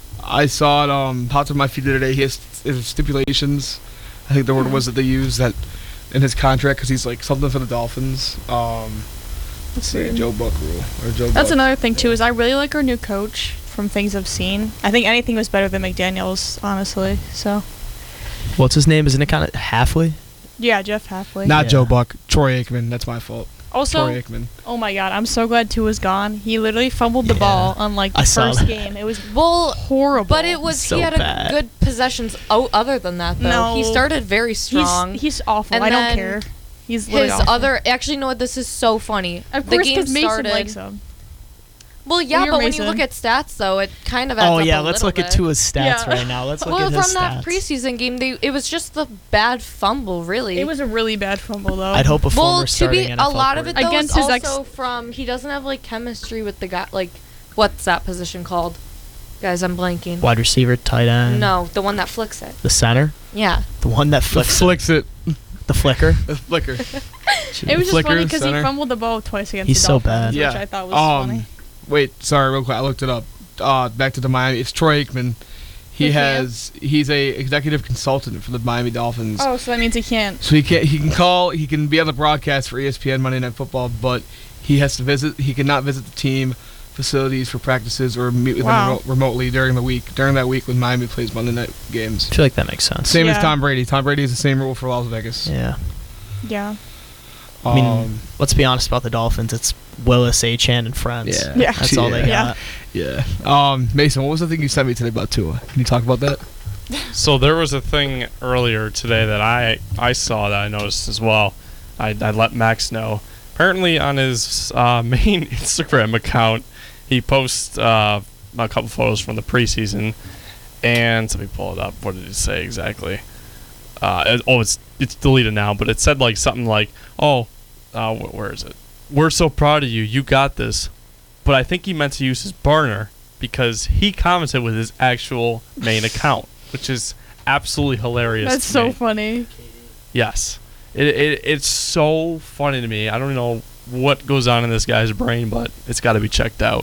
I saw it um popped up my feed the other day. He has there's stipulations. I think the word Mhm. was that they used that in his contract because he's like something for the Dolphins. Um, let's see, weird. Joe Buck rule or Joe. That's Buck. another thing too. Is I really like our new coach from things I've seen. I think anything was better than McDaniel's, honestly. So What's his name? Isn't it kind of Halfway? yeah, Jeff Halfway. Not Yeah. Joe Buck, Troy Aikman. That's my fault. Also, Troy Aikman. oh my God, I'm so glad Tua's gone. He literally fumbled the Yeah. ball on like the I saw first that. game. It was Well, horrible. but it was So he had bad. a good possessions. Oh, other than that though, he No. started very strong. He's, he's awful. And I don't then care. He's literally His awful. other, actually, you know what? This is so funny. Of the course, game because Mason started. likes him. Well, yeah, You're but when Mason. you look at stats, though, it kind of adds Oh up yeah, a let's little look at bit. Tua's stats Yeah. right now. Let's look Well, at from his that stats. preseason game, they it was just the bad fumble, really. It was a really bad fumble though. I'd hope a former well, to starting be N F L a lot of it quarterback- though Against is his ex- also from he doesn't have like chemistry with the guy. Like, what's that position called? Guys, I'm blanking. Wide receiver, tight end. No, the one that flicks it. The center, Yeah. the one that flicks it. Flicks it. the flicker. The flicker. It was just Flicker, funny because he center. fumbled the ball twice against He's the so Dolphins, bad. which Yeah. I thought was Um, funny. Wait, sorry, real quick. I looked it up. Uh, back to the Miami. It's Troy Aikman. He Who's has. He's a executive consultant for the Miami Dolphins. Oh, so that means he can't. So he can he can call. He can be on the broadcast for E S P N Monday Night Football, but he has to visit. He cannot visit the team facilities for practices or meet with Wow. them remote, remotely during the week. During that week when Miami plays Monday night games. I feel like that makes sense. Same as Yeah. Tom Brady. Tom Brady has the same rule for Las Vegas. Yeah. Yeah. I mean, Um, let's be honest about the Dolphins. It's Willis, Achan, and friends. Yeah. Yeah. That's all they Yeah. got. yeah. Um, Mason, what was the thing you sent me today about Tua? Can you talk about that? So there was a thing earlier today that I I saw that I noticed as well. I, I let Max know. Apparently on his uh, main Instagram account, he posts uh, a couple photos from the preseason. And let me pull it up. What did it say exactly? Uh, it- oh, it's it's deleted now, but it said like something like, "Oh, uh, wh- where is it? We're so proud of you. You got this." But I think he meant to use his burner because he commented with his actual main account, which is absolutely hilarious. That's to so me. funny. Yes, it, it it's so funny to me. I don't know what goes on in this guy's brain, but it's got to be checked out.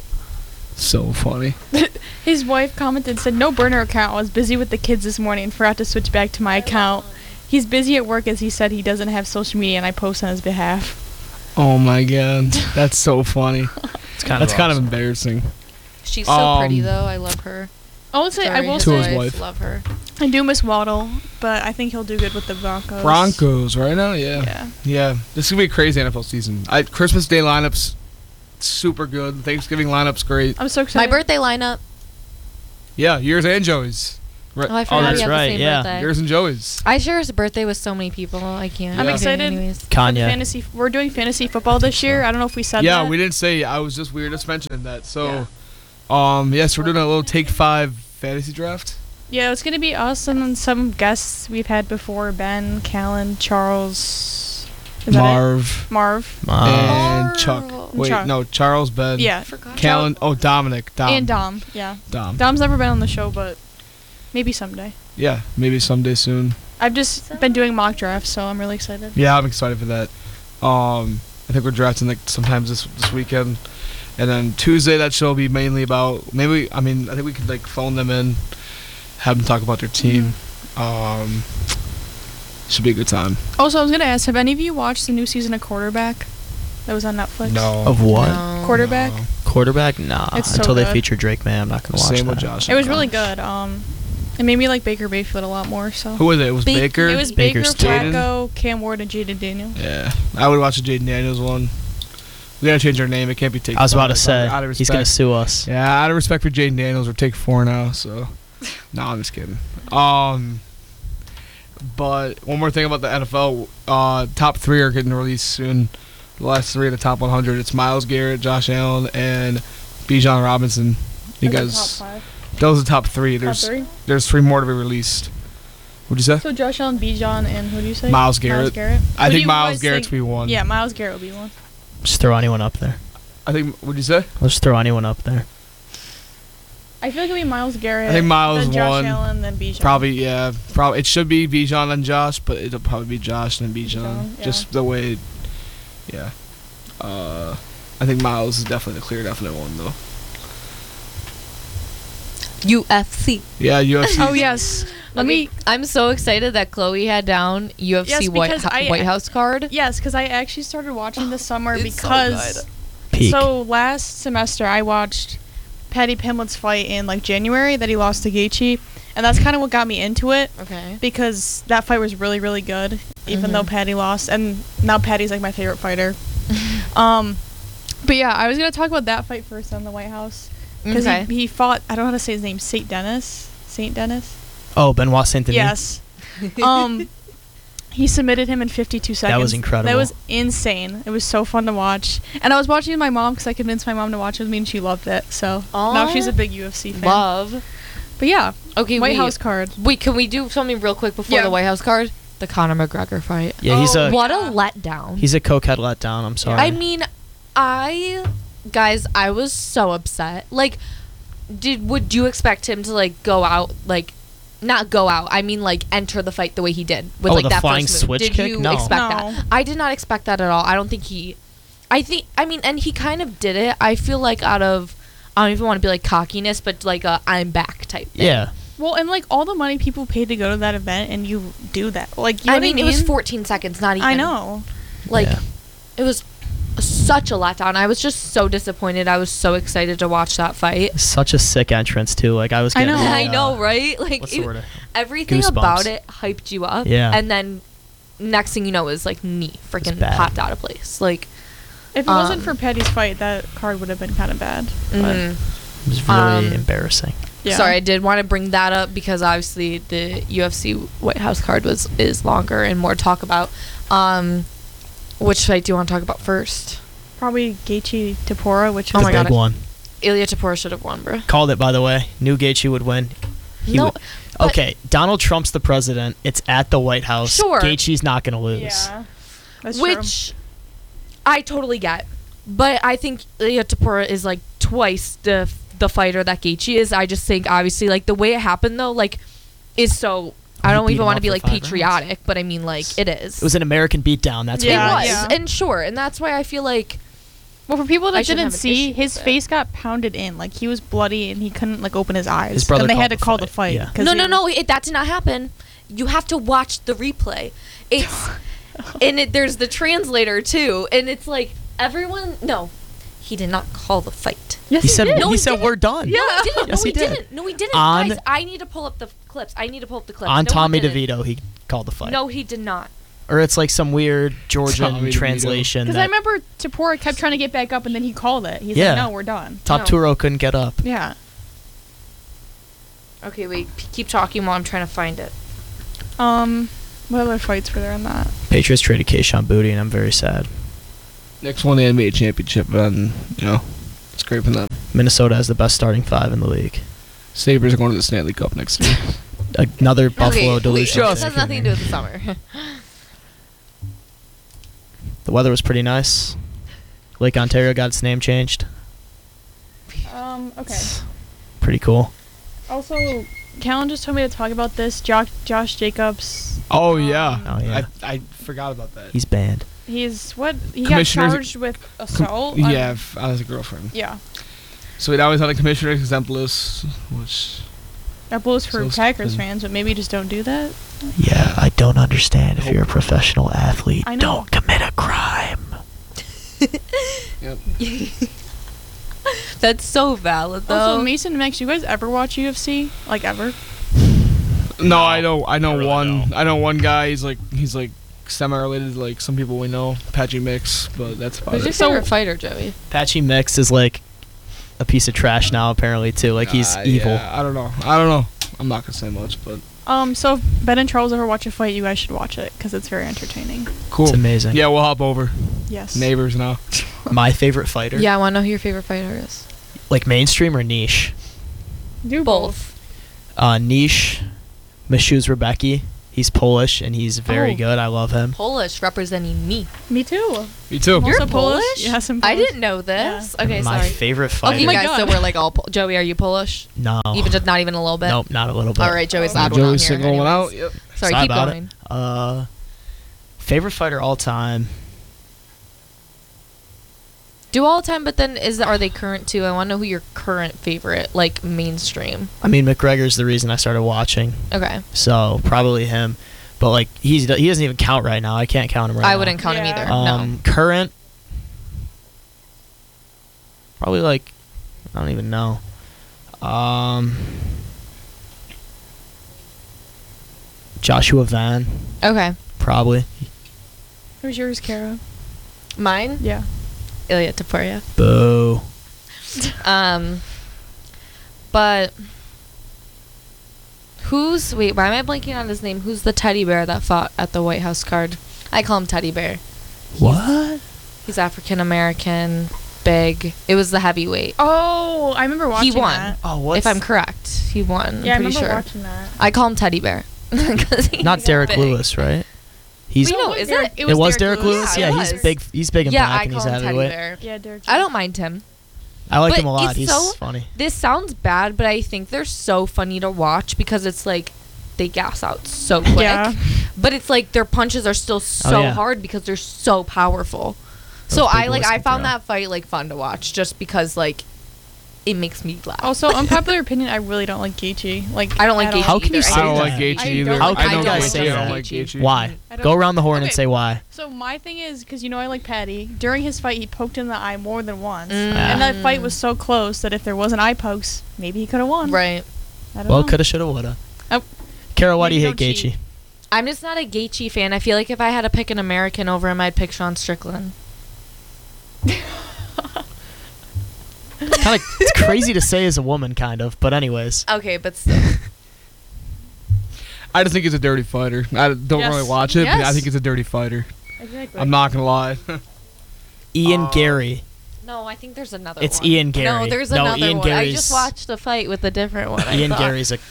So funny. His wife commented, said, "No burner account. I was busy with the kids this morning and forgot to switch back to my account. He's busy at work as he said he doesn't have social media and I post on his behalf." Oh my god, that's so funny. It's kind That's of kind of awesome. embarrassing. She's so pretty Um, though. I love her. I would say I Sorry, will his To his say wife. Love her. I do miss Waddle, but I think he'll do good with the Broncos. Broncos right now, yeah. Yeah. Yeah, this is gonna be a crazy N F L season. I, Christmas Day lineups, super good. Thanksgiving lineups, great. I'm so excited. My birthday lineup. Yeah, yours and Joey's. Right. Oh, I forgot that's we have right, the same yeah. birthday. Yours and Joey's. I share his birthday with so many people. I can't. I'm Yeah. excited. Anyways. for the Kanye. Fantasy. We're doing fantasy football this year. I don't know if we said Yeah, that. we didn't say. I was just we were just mentioning that. So, um, yes, we're doing a little take five fantasy draft. Yeah, it's gonna be us and then some guests we've had before: Ben, Callan, Charles, is that it? Marv Marv, Uh, and Marv. Chuck. Wait, Chuck. no, Charles, Ben. yeah, Forgot. Callan. Oh, Dominic. Dom. and Dom. Yeah, Dom. Dom's never been on the show, but maybe someday. Yeah, maybe someday soon. I've just been doing mock drafts, so I'm really excited. Yeah, I'm excited for that. Um, I think we're drafting like sometimes this this weekend, and then Tuesday that show will be mainly about maybe. I mean, I think we could like phone them in, have them talk about their team. Um, should be a good time. Also, I was gonna ask, have any of you watched the new season of Quarterback that was on Netflix? No. Of what? No. Quarterback. No. Quarterback? Nah. It's so Until they good. feature Drake May, I'm not gonna watch Same that. with Josh. It was and really Kyle. good. Um, it made me like Baker Mayfield a lot more. So Who was it? It was Ba- Baker. it was Baker, Baker's Jaden. Flacco, Cam Ward, and Jaden Daniels. Yeah, I would watch the Jaden Daniels one. We gotta change our name. It can't be Take. I was about to Five. say, Out of he's gonna respect. sue us. Yeah, out of respect for Jaden Daniels, we're Take Four now. So, no, I'm just kidding. Um, but one more thing about the N F L, uh, top three are getting released soon. The last three of the top one hundred. It's Myles Garrett, Josh Allen, and Bijan Robinson. You Those are guys, top five. those are the top three. Top There's three. there's three more to be released. What'd you say? So Josh Allen, Bijan, and who do you say? Myles Garrett. Myles Garrett. I Who do think you Myles guys Garrett's think- be one. Yeah, Myles Garrett will be one. Just throw anyone up there. I think. What'd you say? Let's just throw anyone up there. I feel like it'll be Myles Garrett. I think Myles then Josh one. Allen, then Bijan. Probably, yeah. Probably it should be Bijan and Josh, but it'll probably be Josh and Bijan. Bijan, yeah. Just the way, yeah. Uh, I think Miles is definitely the clear, definite one though. U F C. Yeah, U F C. Oh yes. Let Okay, me. I'm so excited that Chloe had down U F C Yes, White, because Ho- I- White House card. Yes, because I actually started watching this summer It's so because. good. Peak. So last semester I watched Paddy Pimblett's fight in like January that he lost to Gaethje, and that's kind of what got me into it Okay. because that fight was really really good, even Mhm. though Paddy lost, and now Paddy's like my favorite fighter. um, but yeah, I was gonna talk about that fight first on the White House because Okay. he, he fought. I don't know how to say his name. Saint Dennis. Saint Dennis. Oh, Benoit Saint Denis. Yes. um, he submitted him in fifty-two seconds. was incredible. That was insane. It was so fun to watch. And I was watching with my mom because I convinced my mom to watch with me, and she loved it. So now Aw. she's a big U F C fan. Love. But yeah, Okay, White wait. House card. Wait, can we do something real quick before Yeah. the White House card? The Conor McGregor fight. Yeah, he's Oh, a What a yeah. letdown. he's a cokehead letdown. I'm sorry. I mean, I guys, I was so upset. Like, did would you expect him to like go out like, not go out? I mean, like enter the fight the way he did with Oh, like the that flying first move. switch Did kick? you No. expect No. that? I did not expect that at all. I don't think he. I think. I mean, and he kind of did it. I feel like out of. I don't even want to be like cockiness, but like a I'm back type thing. yeah. Well, and like all the money people paid to go to that event, and you do that. Like, you know I what mean, I it was fourteen seconds, not even. I know. Like, Yeah. it was such a letdown. I was just so disappointed. I was so excited to watch that fight. Such a sick entrance too. Like I was I getting. know. I uh, know, right? Like What's the it- word? everything Goosebumps. about it hyped you up. Yeah. And then next thing you know is like knee freaking bad. popped out of place. Like, If it wasn't Um, for Paddy's fight, that card would have been kind of bad. But mhm. It was really Um, embarrassing. yeah. Sorry, I did want to bring that up because obviously the U F C White House card was is longer and more to talk about. Um, which fight do you want to talk about first? Probably Gaethje Tapora, which Oh was my the God. big one. Ilya Tapora should have won, bro. Called it, by the way. Knew Gaethje would win. He No, would- but- Okay, Donald Trump's the president. It's at the White House. Sure. Gaethje's not gonna lose. Yeah. That's true. Which I totally get. But I think Ilya Tapora is like twice the the fighter that Gaethje is. I just think obviously like the way it happened though like is so I He don't beat even him want to up be for like five rounds. patriotic, but I mean like it is. It was an American beatdown. That's It what Yeah, was. it was. yeah. And sure, and that's why I feel like Well, for people I that shouldn't didn't have an see, issue his with it. face got pounded in. Like, he was bloody and he couldn't, like, open his eyes. His brother and they called had to the call the fight, fight. yeah. 'cause no, he no, was- no, it, that did not happen. You have to watch the replay. It's and it, there's the translator too, and it's like everyone. No, he did not call the fight. Yes, He said did. No, he he said didn't. we're done. No, he didn't. Yes, no, he he, did. didn't. No, he didn't. On- Guys, I need to pull up the f- clips. I need to pull up the clips. On no, he Tommy didn't. DeVito, he called the fight. No, he did not. Or it's like some weird Georgian Tommy DeVito. translation. Because that I remember Tapora kept trying to get back up, and then he called it. He's Yeah. like, "No, we're done." Top No. Turo couldn't get up. Yeah. Okay, wait. P- keep talking while I'm trying to find it. Um, what other fights were there in that? Patriots traded Keishon Booty, and I'm very sad. Next won the N B A championship, and you know, it's great for them. Minnesota has the best starting five in the league. Sabres are going to the Stanley Cup next year. Another Buffalo okay, delusion. This has nothing to do with the summer. The weather was pretty nice. Lake Ontario got its name changed. Um, okay. Pretty cool. Also, Callan just told me to talk about this. Josh, Josh Jacobs. Oh yeah. Oh yeah, I, I forgot about that. he's banned. He's what? He got Commissioner- charged with assault. Com- on- yeah, f- I was a girlfriend. Yeah. So he always had a commissioner exempt list, which That blows for So it's- Packers fans, but maybe just don't do that. Yeah, I don't understand. If you're a professional athlete, I know. don't commit a crime. Yep. That's so valid, though. Also, Mason and Max, you guys ever watch U F C? Like ever? No, I know. I know I really one. don't. I know one guy. He's like he's like semi-related to like some people we know, Patchy Mix, but that's about Who's your it. So- favorite fighter, Joey? Patchy Mix is like a piece of trash now, apparently too. Like he's Uh, evil. yeah, I don't know. I don't know. I'm not gonna say much, but Um, so if Ben and Charles ever watch a fight, you guys should watch it because it's very entertaining. cool. It's amazing. Yeah, we'll hop over. Yes. Neighbors now. My favorite fighter. Yeah, I want to know who your favorite fighter is. Like mainstream or niche? Do Both. Uh, niche. Mashuz Rebecki. He's Polish and he's very Oh. good. I love him. Polish representing me. Me too. Me too. I'm You're also Polish? Yes, I'm I Polish. didn't know this. Okay, My sorry. favorite fighter. Okay, my guys, so God. we're like all Pol- Joey, are you Polish? No. Even just not even a little bit? Nope, not a little bit. All right, Joey's Oh. odd one out Joey's here. single one out. anyways. Yep. Sorry, Sorry keep about going. it. Uh, favorite fighter all time. Do all the time, but then is are they current too? I want to know who your current favorite, like mainstream. I mean, McGregor's the reason I started watching, Okay, so probably him. But like he's he doesn't even count right now. I can't count him right now. I wouldn't count him Yeah. either. Um, current. Probably like, I don't even know. Um, Joshua Van, no. Okay, probably. Who's yours, Kara? mine, Yeah. Ilya Taporia. Boo. Um, but who's wait? Why am I blanking on his name? Who's the teddy bear that fought at the White House card? I call him Teddy Bear. What? He's African American, big. It was the heavyweight. Oh, I remember watching He won. that. Oh, what? If I'm correct, he won. Yeah, I I'm pretty remember sure. watching that. I call him Teddy Bear. 'Cause he's Not Derek big. Lewis, right? He's. Wait, no, It is Derek- it? It was, Derek Lewis. Yeah, Yeah, it he's was. big. He's big and Yeah, black, I and call he's a him Teddy heavyweight. Bear. Yeah, Derek. I don't mind him. I like But him a lot. it's He's so- funny. This sounds bad, but I think they're so funny to watch because it's like they gas out so quick. Yeah. But it's like their punches are still so yeah. hard because they're so powerful. Those So big I like boys I can found throw. that fight like fun to watch just because like it makes me laugh. Also, unpopular opinion, I really don't like Gaethje. Like I don't like at all. Gaethje How can you either. say I don't that? like Gaethje I either. don't How like- can I you know guys Gaethje, say I don't that? like Gaethje. Why? I don't- Go around the horn and Okay. say why. So my thing is, because you know I like Patty. During his fight, he poked him in the eye more than once, Mm. and that fight was so close that if there wasn't eye pokes, maybe he could have won. Right. I don't Well, know. coulda, shoulda, woulda. Oh. Kara, why do you Maybe hate don't cheat. Gaethje? I'm just not a Gaethje fan. I feel like if I had to pick an American over him, I'd pick Sean Strickland. It's kind of it's crazy to say as a woman, kind of. But anyways, Okay, but still. I just think he's a dirty fighter. I don't Yes. really watch it, but I Yes. think he's a dirty fighter. I feel like I'm not gonna lie. Ian Uh, Gary. No, I think there's another It's one. Ian Gary. No, there's No, another Ian one. I Gary's- just watched a fight with a different one. I Ian thought. Gary's a.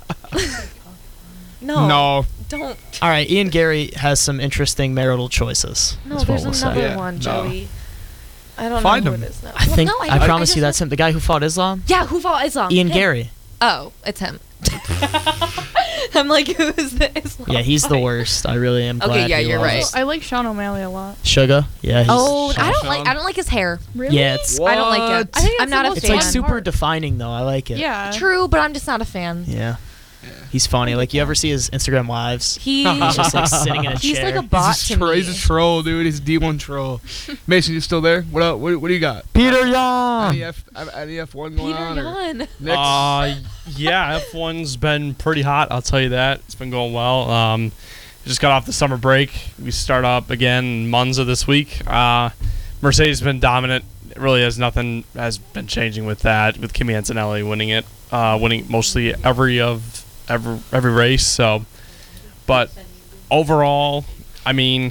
No, No. don't. All right, Ian Gary has some interesting marital choices. No, is what there's we'll another say. Yeah, one, no. Joey. I don't Find know him. who it is now. I Well, think no, I, I, promise I you just that's him. The guy who fought Islam. Yeah, who fought Islam? Ian Him. Gary. Oh, it's him. I'm like, who is the Islam? Yeah, he's the fight? worst. I really am Okay, glad. yeah, he you're lost. right. Also, I like Sean O'Malley a lot. Sugar. Yeah. He's Oh, I don't Sean. like. I don't like his hair. Really? Yeah, it's I don't like it. What? I think I'm it's not the a most it's fan. like fun super part. defining though. I like it. Yeah. True, but I'm just not a fan. Yeah. He's funny. Like, you ever see his Instagram lives? He He's just like sitting in a he's chair. like a bot he's, to a tro- me. he's a troll, dude. He's a D one troll. Mason, you still there? What up? What, what do you got? Peter Any Yan. F, any F one going Peter on? or Yan. Next? Uh, yeah, F one's been pretty hot. I'll tell you that. It's been going well. Um, just got off the summer break. We start up again in Monza this week. Uh, Mercedes has been dominant. It really has nothing has been changing with that. With Kimi Antonelli winning it, uh, winning mostly every of every every race. So, but overall, I mean,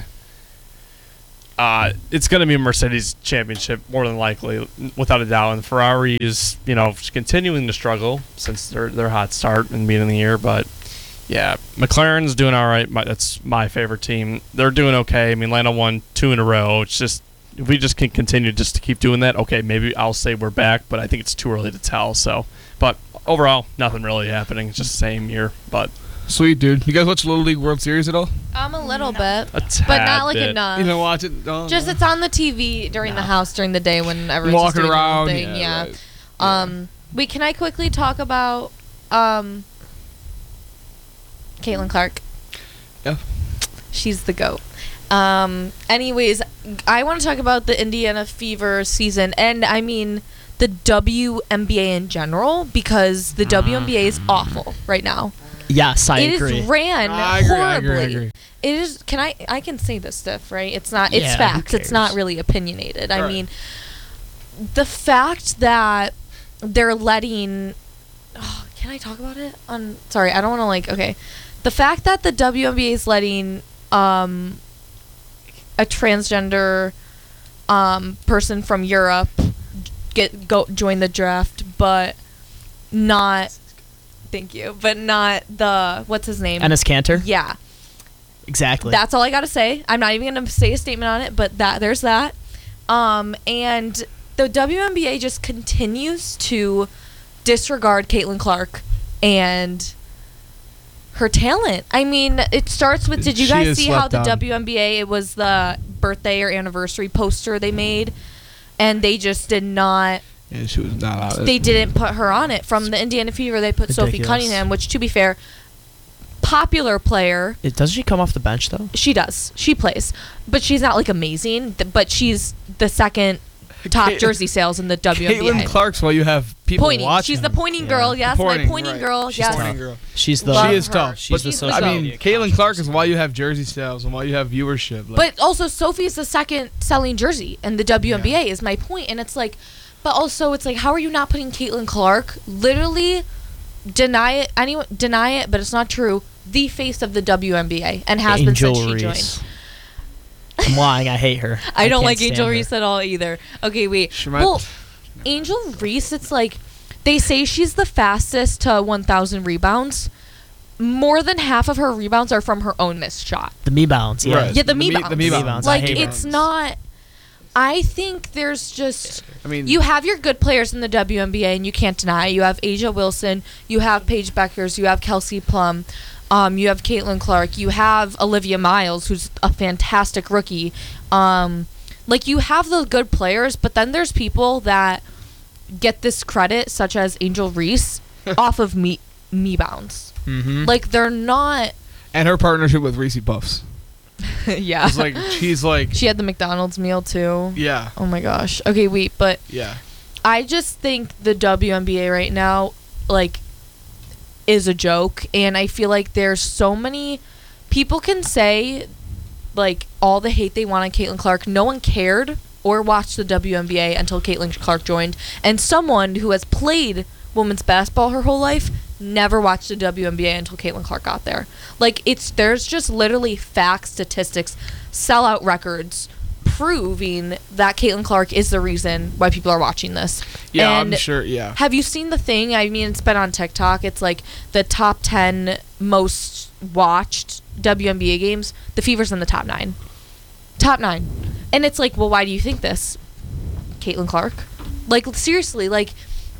uh, it's going to be a Mercedes championship more than likely, without a doubt. And Ferrari is, you know, continuing to struggle since their their hot start in the beginning of the year. But yeah, McLaren's doing all right. My, that's my favorite team. They're doing okay. I mean, Lando won two in a row. It's just, if we just can continue just to keep doing that, okay, maybe I'll say we're back, but I think it's too early to tell. So, but overall, nothing really happening. It's just the same year. But Sweet, dude. You guys watch Little League World Series at all? I'm a little bit, a tad but not like bit. enough. You don't watch it? No, Just no. it's on the T V during the No. house during the day when everyone's just walking doing their own around. thing. Yeah. Yeah. right. Um. Wait, can I quickly talk about um. Caitlin Clark? Yeah. She's the goat. Um. Anyways, I want to talk about the Indiana Fever season, and I mean the W N B A in general, because the W N B A is awful right now. Yes, I It agree. is ran I agree, I horribly. agree, I agree. It is. Can I? I can say this stuff, right? It's not. It's Yeah, who facts. It's not cares? really opinionated. I Right. mean, the fact that they're letting. Oh, can I talk about it? On sorry, I don't want to like. Okay, the fact that the W N B A is letting um a transgender um person from Europe get go join the draft, but not. Thank you, but not the what's his name? Ennis Cantor? Yeah. Exactly. That's all I gotta say. I'm not even gonna say a statement on it, but that there's that. Um, and the W N B A just continues to disregard Caitlin Clark and her talent. I mean, it starts with. Did you She guys is see how slept the on. W N B A? It was the birthday or anniversary poster they made, and they just did not. And she was not out. They didn't put her on it. From the Indiana Fever, they put Sophie Ridiculous. Cunningham, which, to be fair, popular player. It, doesn't she come off the bench, though? She does. She plays, but she's not like amazing. th- But she's the second top Cait- jersey sales in the W N B A. Caitlin Clark's while you have people Pointing. watching. She's the her. pointing Yeah. girl. Yes, Pointing, my pointing right. girl. She's yes. pointing girl. She's the. Love She is her. tough. She's but the She's social the I goat. mean, media Caitlin Clark is controversy. why you have jersey sales and why you have viewership. Like, But also, Sophie's the second selling jersey in the W N B A. Is my point, and it's like, but also it's like, how are you not putting Caitlin Clark? Literally, deny it. Anyone deny it, but it's not true. The face of the W N B A and has been Angel since she Reese. joined. I'm lying. I hate her. I don't can't like stand Angel her. Reese at all either. Okay, wait. She might- Well, Angel Reese, it's like they say she's the fastest to one thousand rebounds. More than half of her rebounds are from her own missed shot. The me bounce. Yeah. Right. Yeah, the, The me me- bounce. the me bounce. I Like hate it's bounce. not. I think there's just I mean, you have your good players in the W N B A, and you can't deny. You have Asia Wilson, you have Paige Beckers, you have Kelsey Plum, um, you have Caitlin Clark, you have Olivia Miles, who's a fantastic rookie. Um, like you have the good players, but then there's people that get this credit, such as Angel Reese, off of me me bounds. Mm-hmm. Like they're not. and her partnership with Reese Puffs. Yeah. It's like she's like, She had the McDonald's meal too. yeah, Oh my gosh. Okay, wait, but yeah. I just think the W N B A right now, like, is a joke, and I feel like there's so many people can say, like, all the hate they want on Caitlin Clark. No one cared or watched the W N B A until Caitlin Clark joined, and someone who has played women's basketball her whole life never watched the W N B A until Caitlin Clark got there. Like, it's there's just literally facts, statistics, sellout records proving that Caitlin Clark is the reason why people are watching this. Yeah, And I'm sure. Yeah. have you seen the thing? I mean, it's been on TikTok. It's like the top ten most watched W N B A games. The Fever's in the top nine. Top nine. And it's like, well, why do you think this? Caitlin Clark? Like, seriously, like,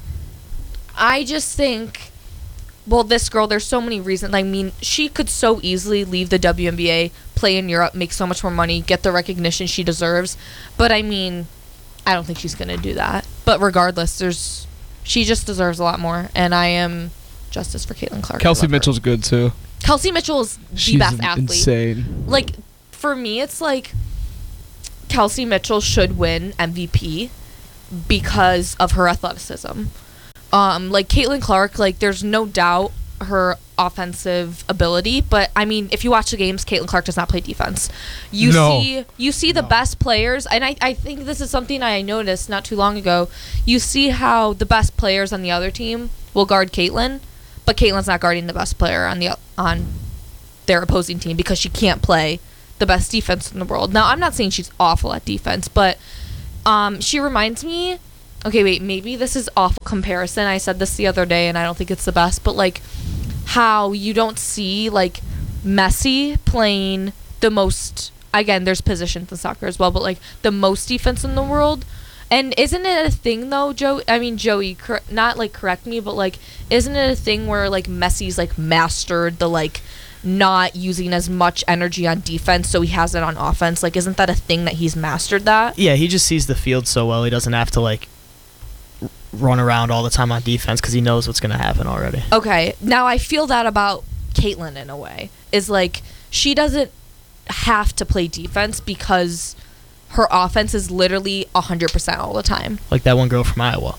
I just think, well, this girl, there's so many reasons. I mean, she could so easily leave the W N B A, play in Europe, make so much more money, get the recognition she deserves. But, I mean, I don't think she's going to do that. But regardless, there's she just deserves a lot more. And I am justice for Caitlin Clark. I Kelsey love her. Mitchell's good too. Kelsey Mitchell is the She's best athlete. insane. Like, for me, it's like Kelsey Mitchell should win M V P because of her athleticism. Um, like Caitlin Clark, like there's no doubt her offensive ability, but I mean, if you watch the games, Caitlin Clark does not play defense. You No. see, you see the No. best players, and I, I think this is something I noticed not too long ago. You see how the best players on the other team will guard Caitlin, but Caitlin's not guarding the best player on the on their opposing team because she can't play the best defense in the world. Now, I'm not saying she's awful at defense, but um, she reminds me. Okay, wait, maybe this is awful comparison. I said this the other day, and I don't think it's the best, but like how you don't see like Messi playing the most. Again, there's positions in soccer as well, but like the most defense in the world. And isn't it a thing though, Joe? I mean, Joey, cor- not like correct me, but like, isn't it a thing where like Messi's like mastered the like not using as much energy on defense, so he has it on offense? Like, isn't that a thing that he's mastered that? Yeah, he just sees the field so well. He doesn't have to like r- run around all the time on defense because he knows what's going to happen already. Okay, now I feel that about Caitlin in a way. Is like she doesn't have to play defense because her offense is literally one hundred percent all the time. Like that one girl from Iowa.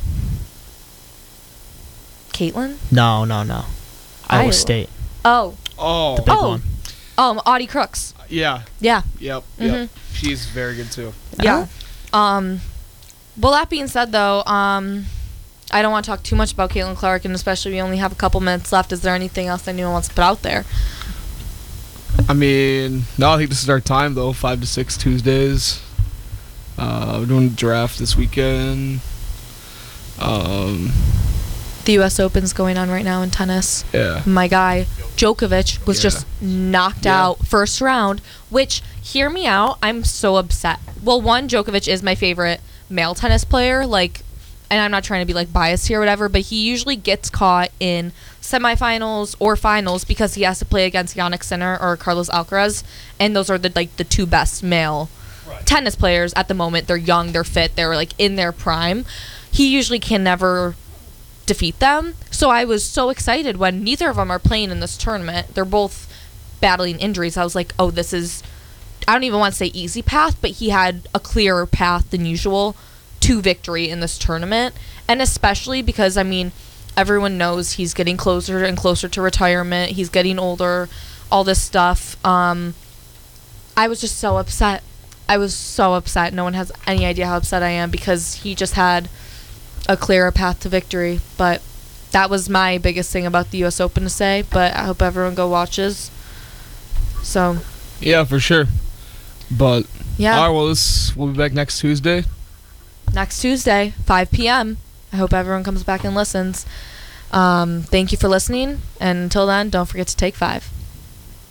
Caitlin? No, no, no. Iowa Iowa. State. Oh, Oh, The big Oh. one. um, Audie Crooks. yeah. Yeah, Yep. Mhm. Yep. She's very good too. yeah. Um, well, that being said, though, um, I don't want to talk too much about Caitlin Clark, and especially we only have a couple minutes left. Is there anything else anyone wants to put out there? I mean, no, I think this is our time though. Five to six Tuesdays. Uh, we're doing the draft this weekend. Um, The U S Open's going on right now in tennis. yeah. My guy Djokovic was Yeah. just knocked Yeah. out first round, which, hear me out, I'm so upset. Well, one, Djokovic is my favorite male tennis player, like, and I'm not trying to be like biased here or whatever, but he usually gets caught in semifinals or finals because he has to play against Yannick Sinner or Carlos Alcaraz, and those are the like the two best male tennis players at the moment. They're young, they're fit, they're like in their prime. He usually can never defeat them. So I was so excited when neither of them are playing in this tournament. They're both battling injuries. I was like, oh, this is, I don't even want to say easy path, but he had a clearer path than usual to victory in this tournament. And especially because, I mean, everyone knows he's getting closer and closer to retirement. He's getting older, all this stuff. Um, I was just so upset. I was so upset. No one has any idea how upset I am because he just had a clearer path to victory. But that was my biggest thing about the U S Open to say, but I hope everyone go watches. So, Yeah, for sure. But yeah, all right, well, this we'll be back next Tuesday. next Tuesday, five p.m. I hope everyone comes back and listens. Um, thank you for listening, and until then, don't forget to take five.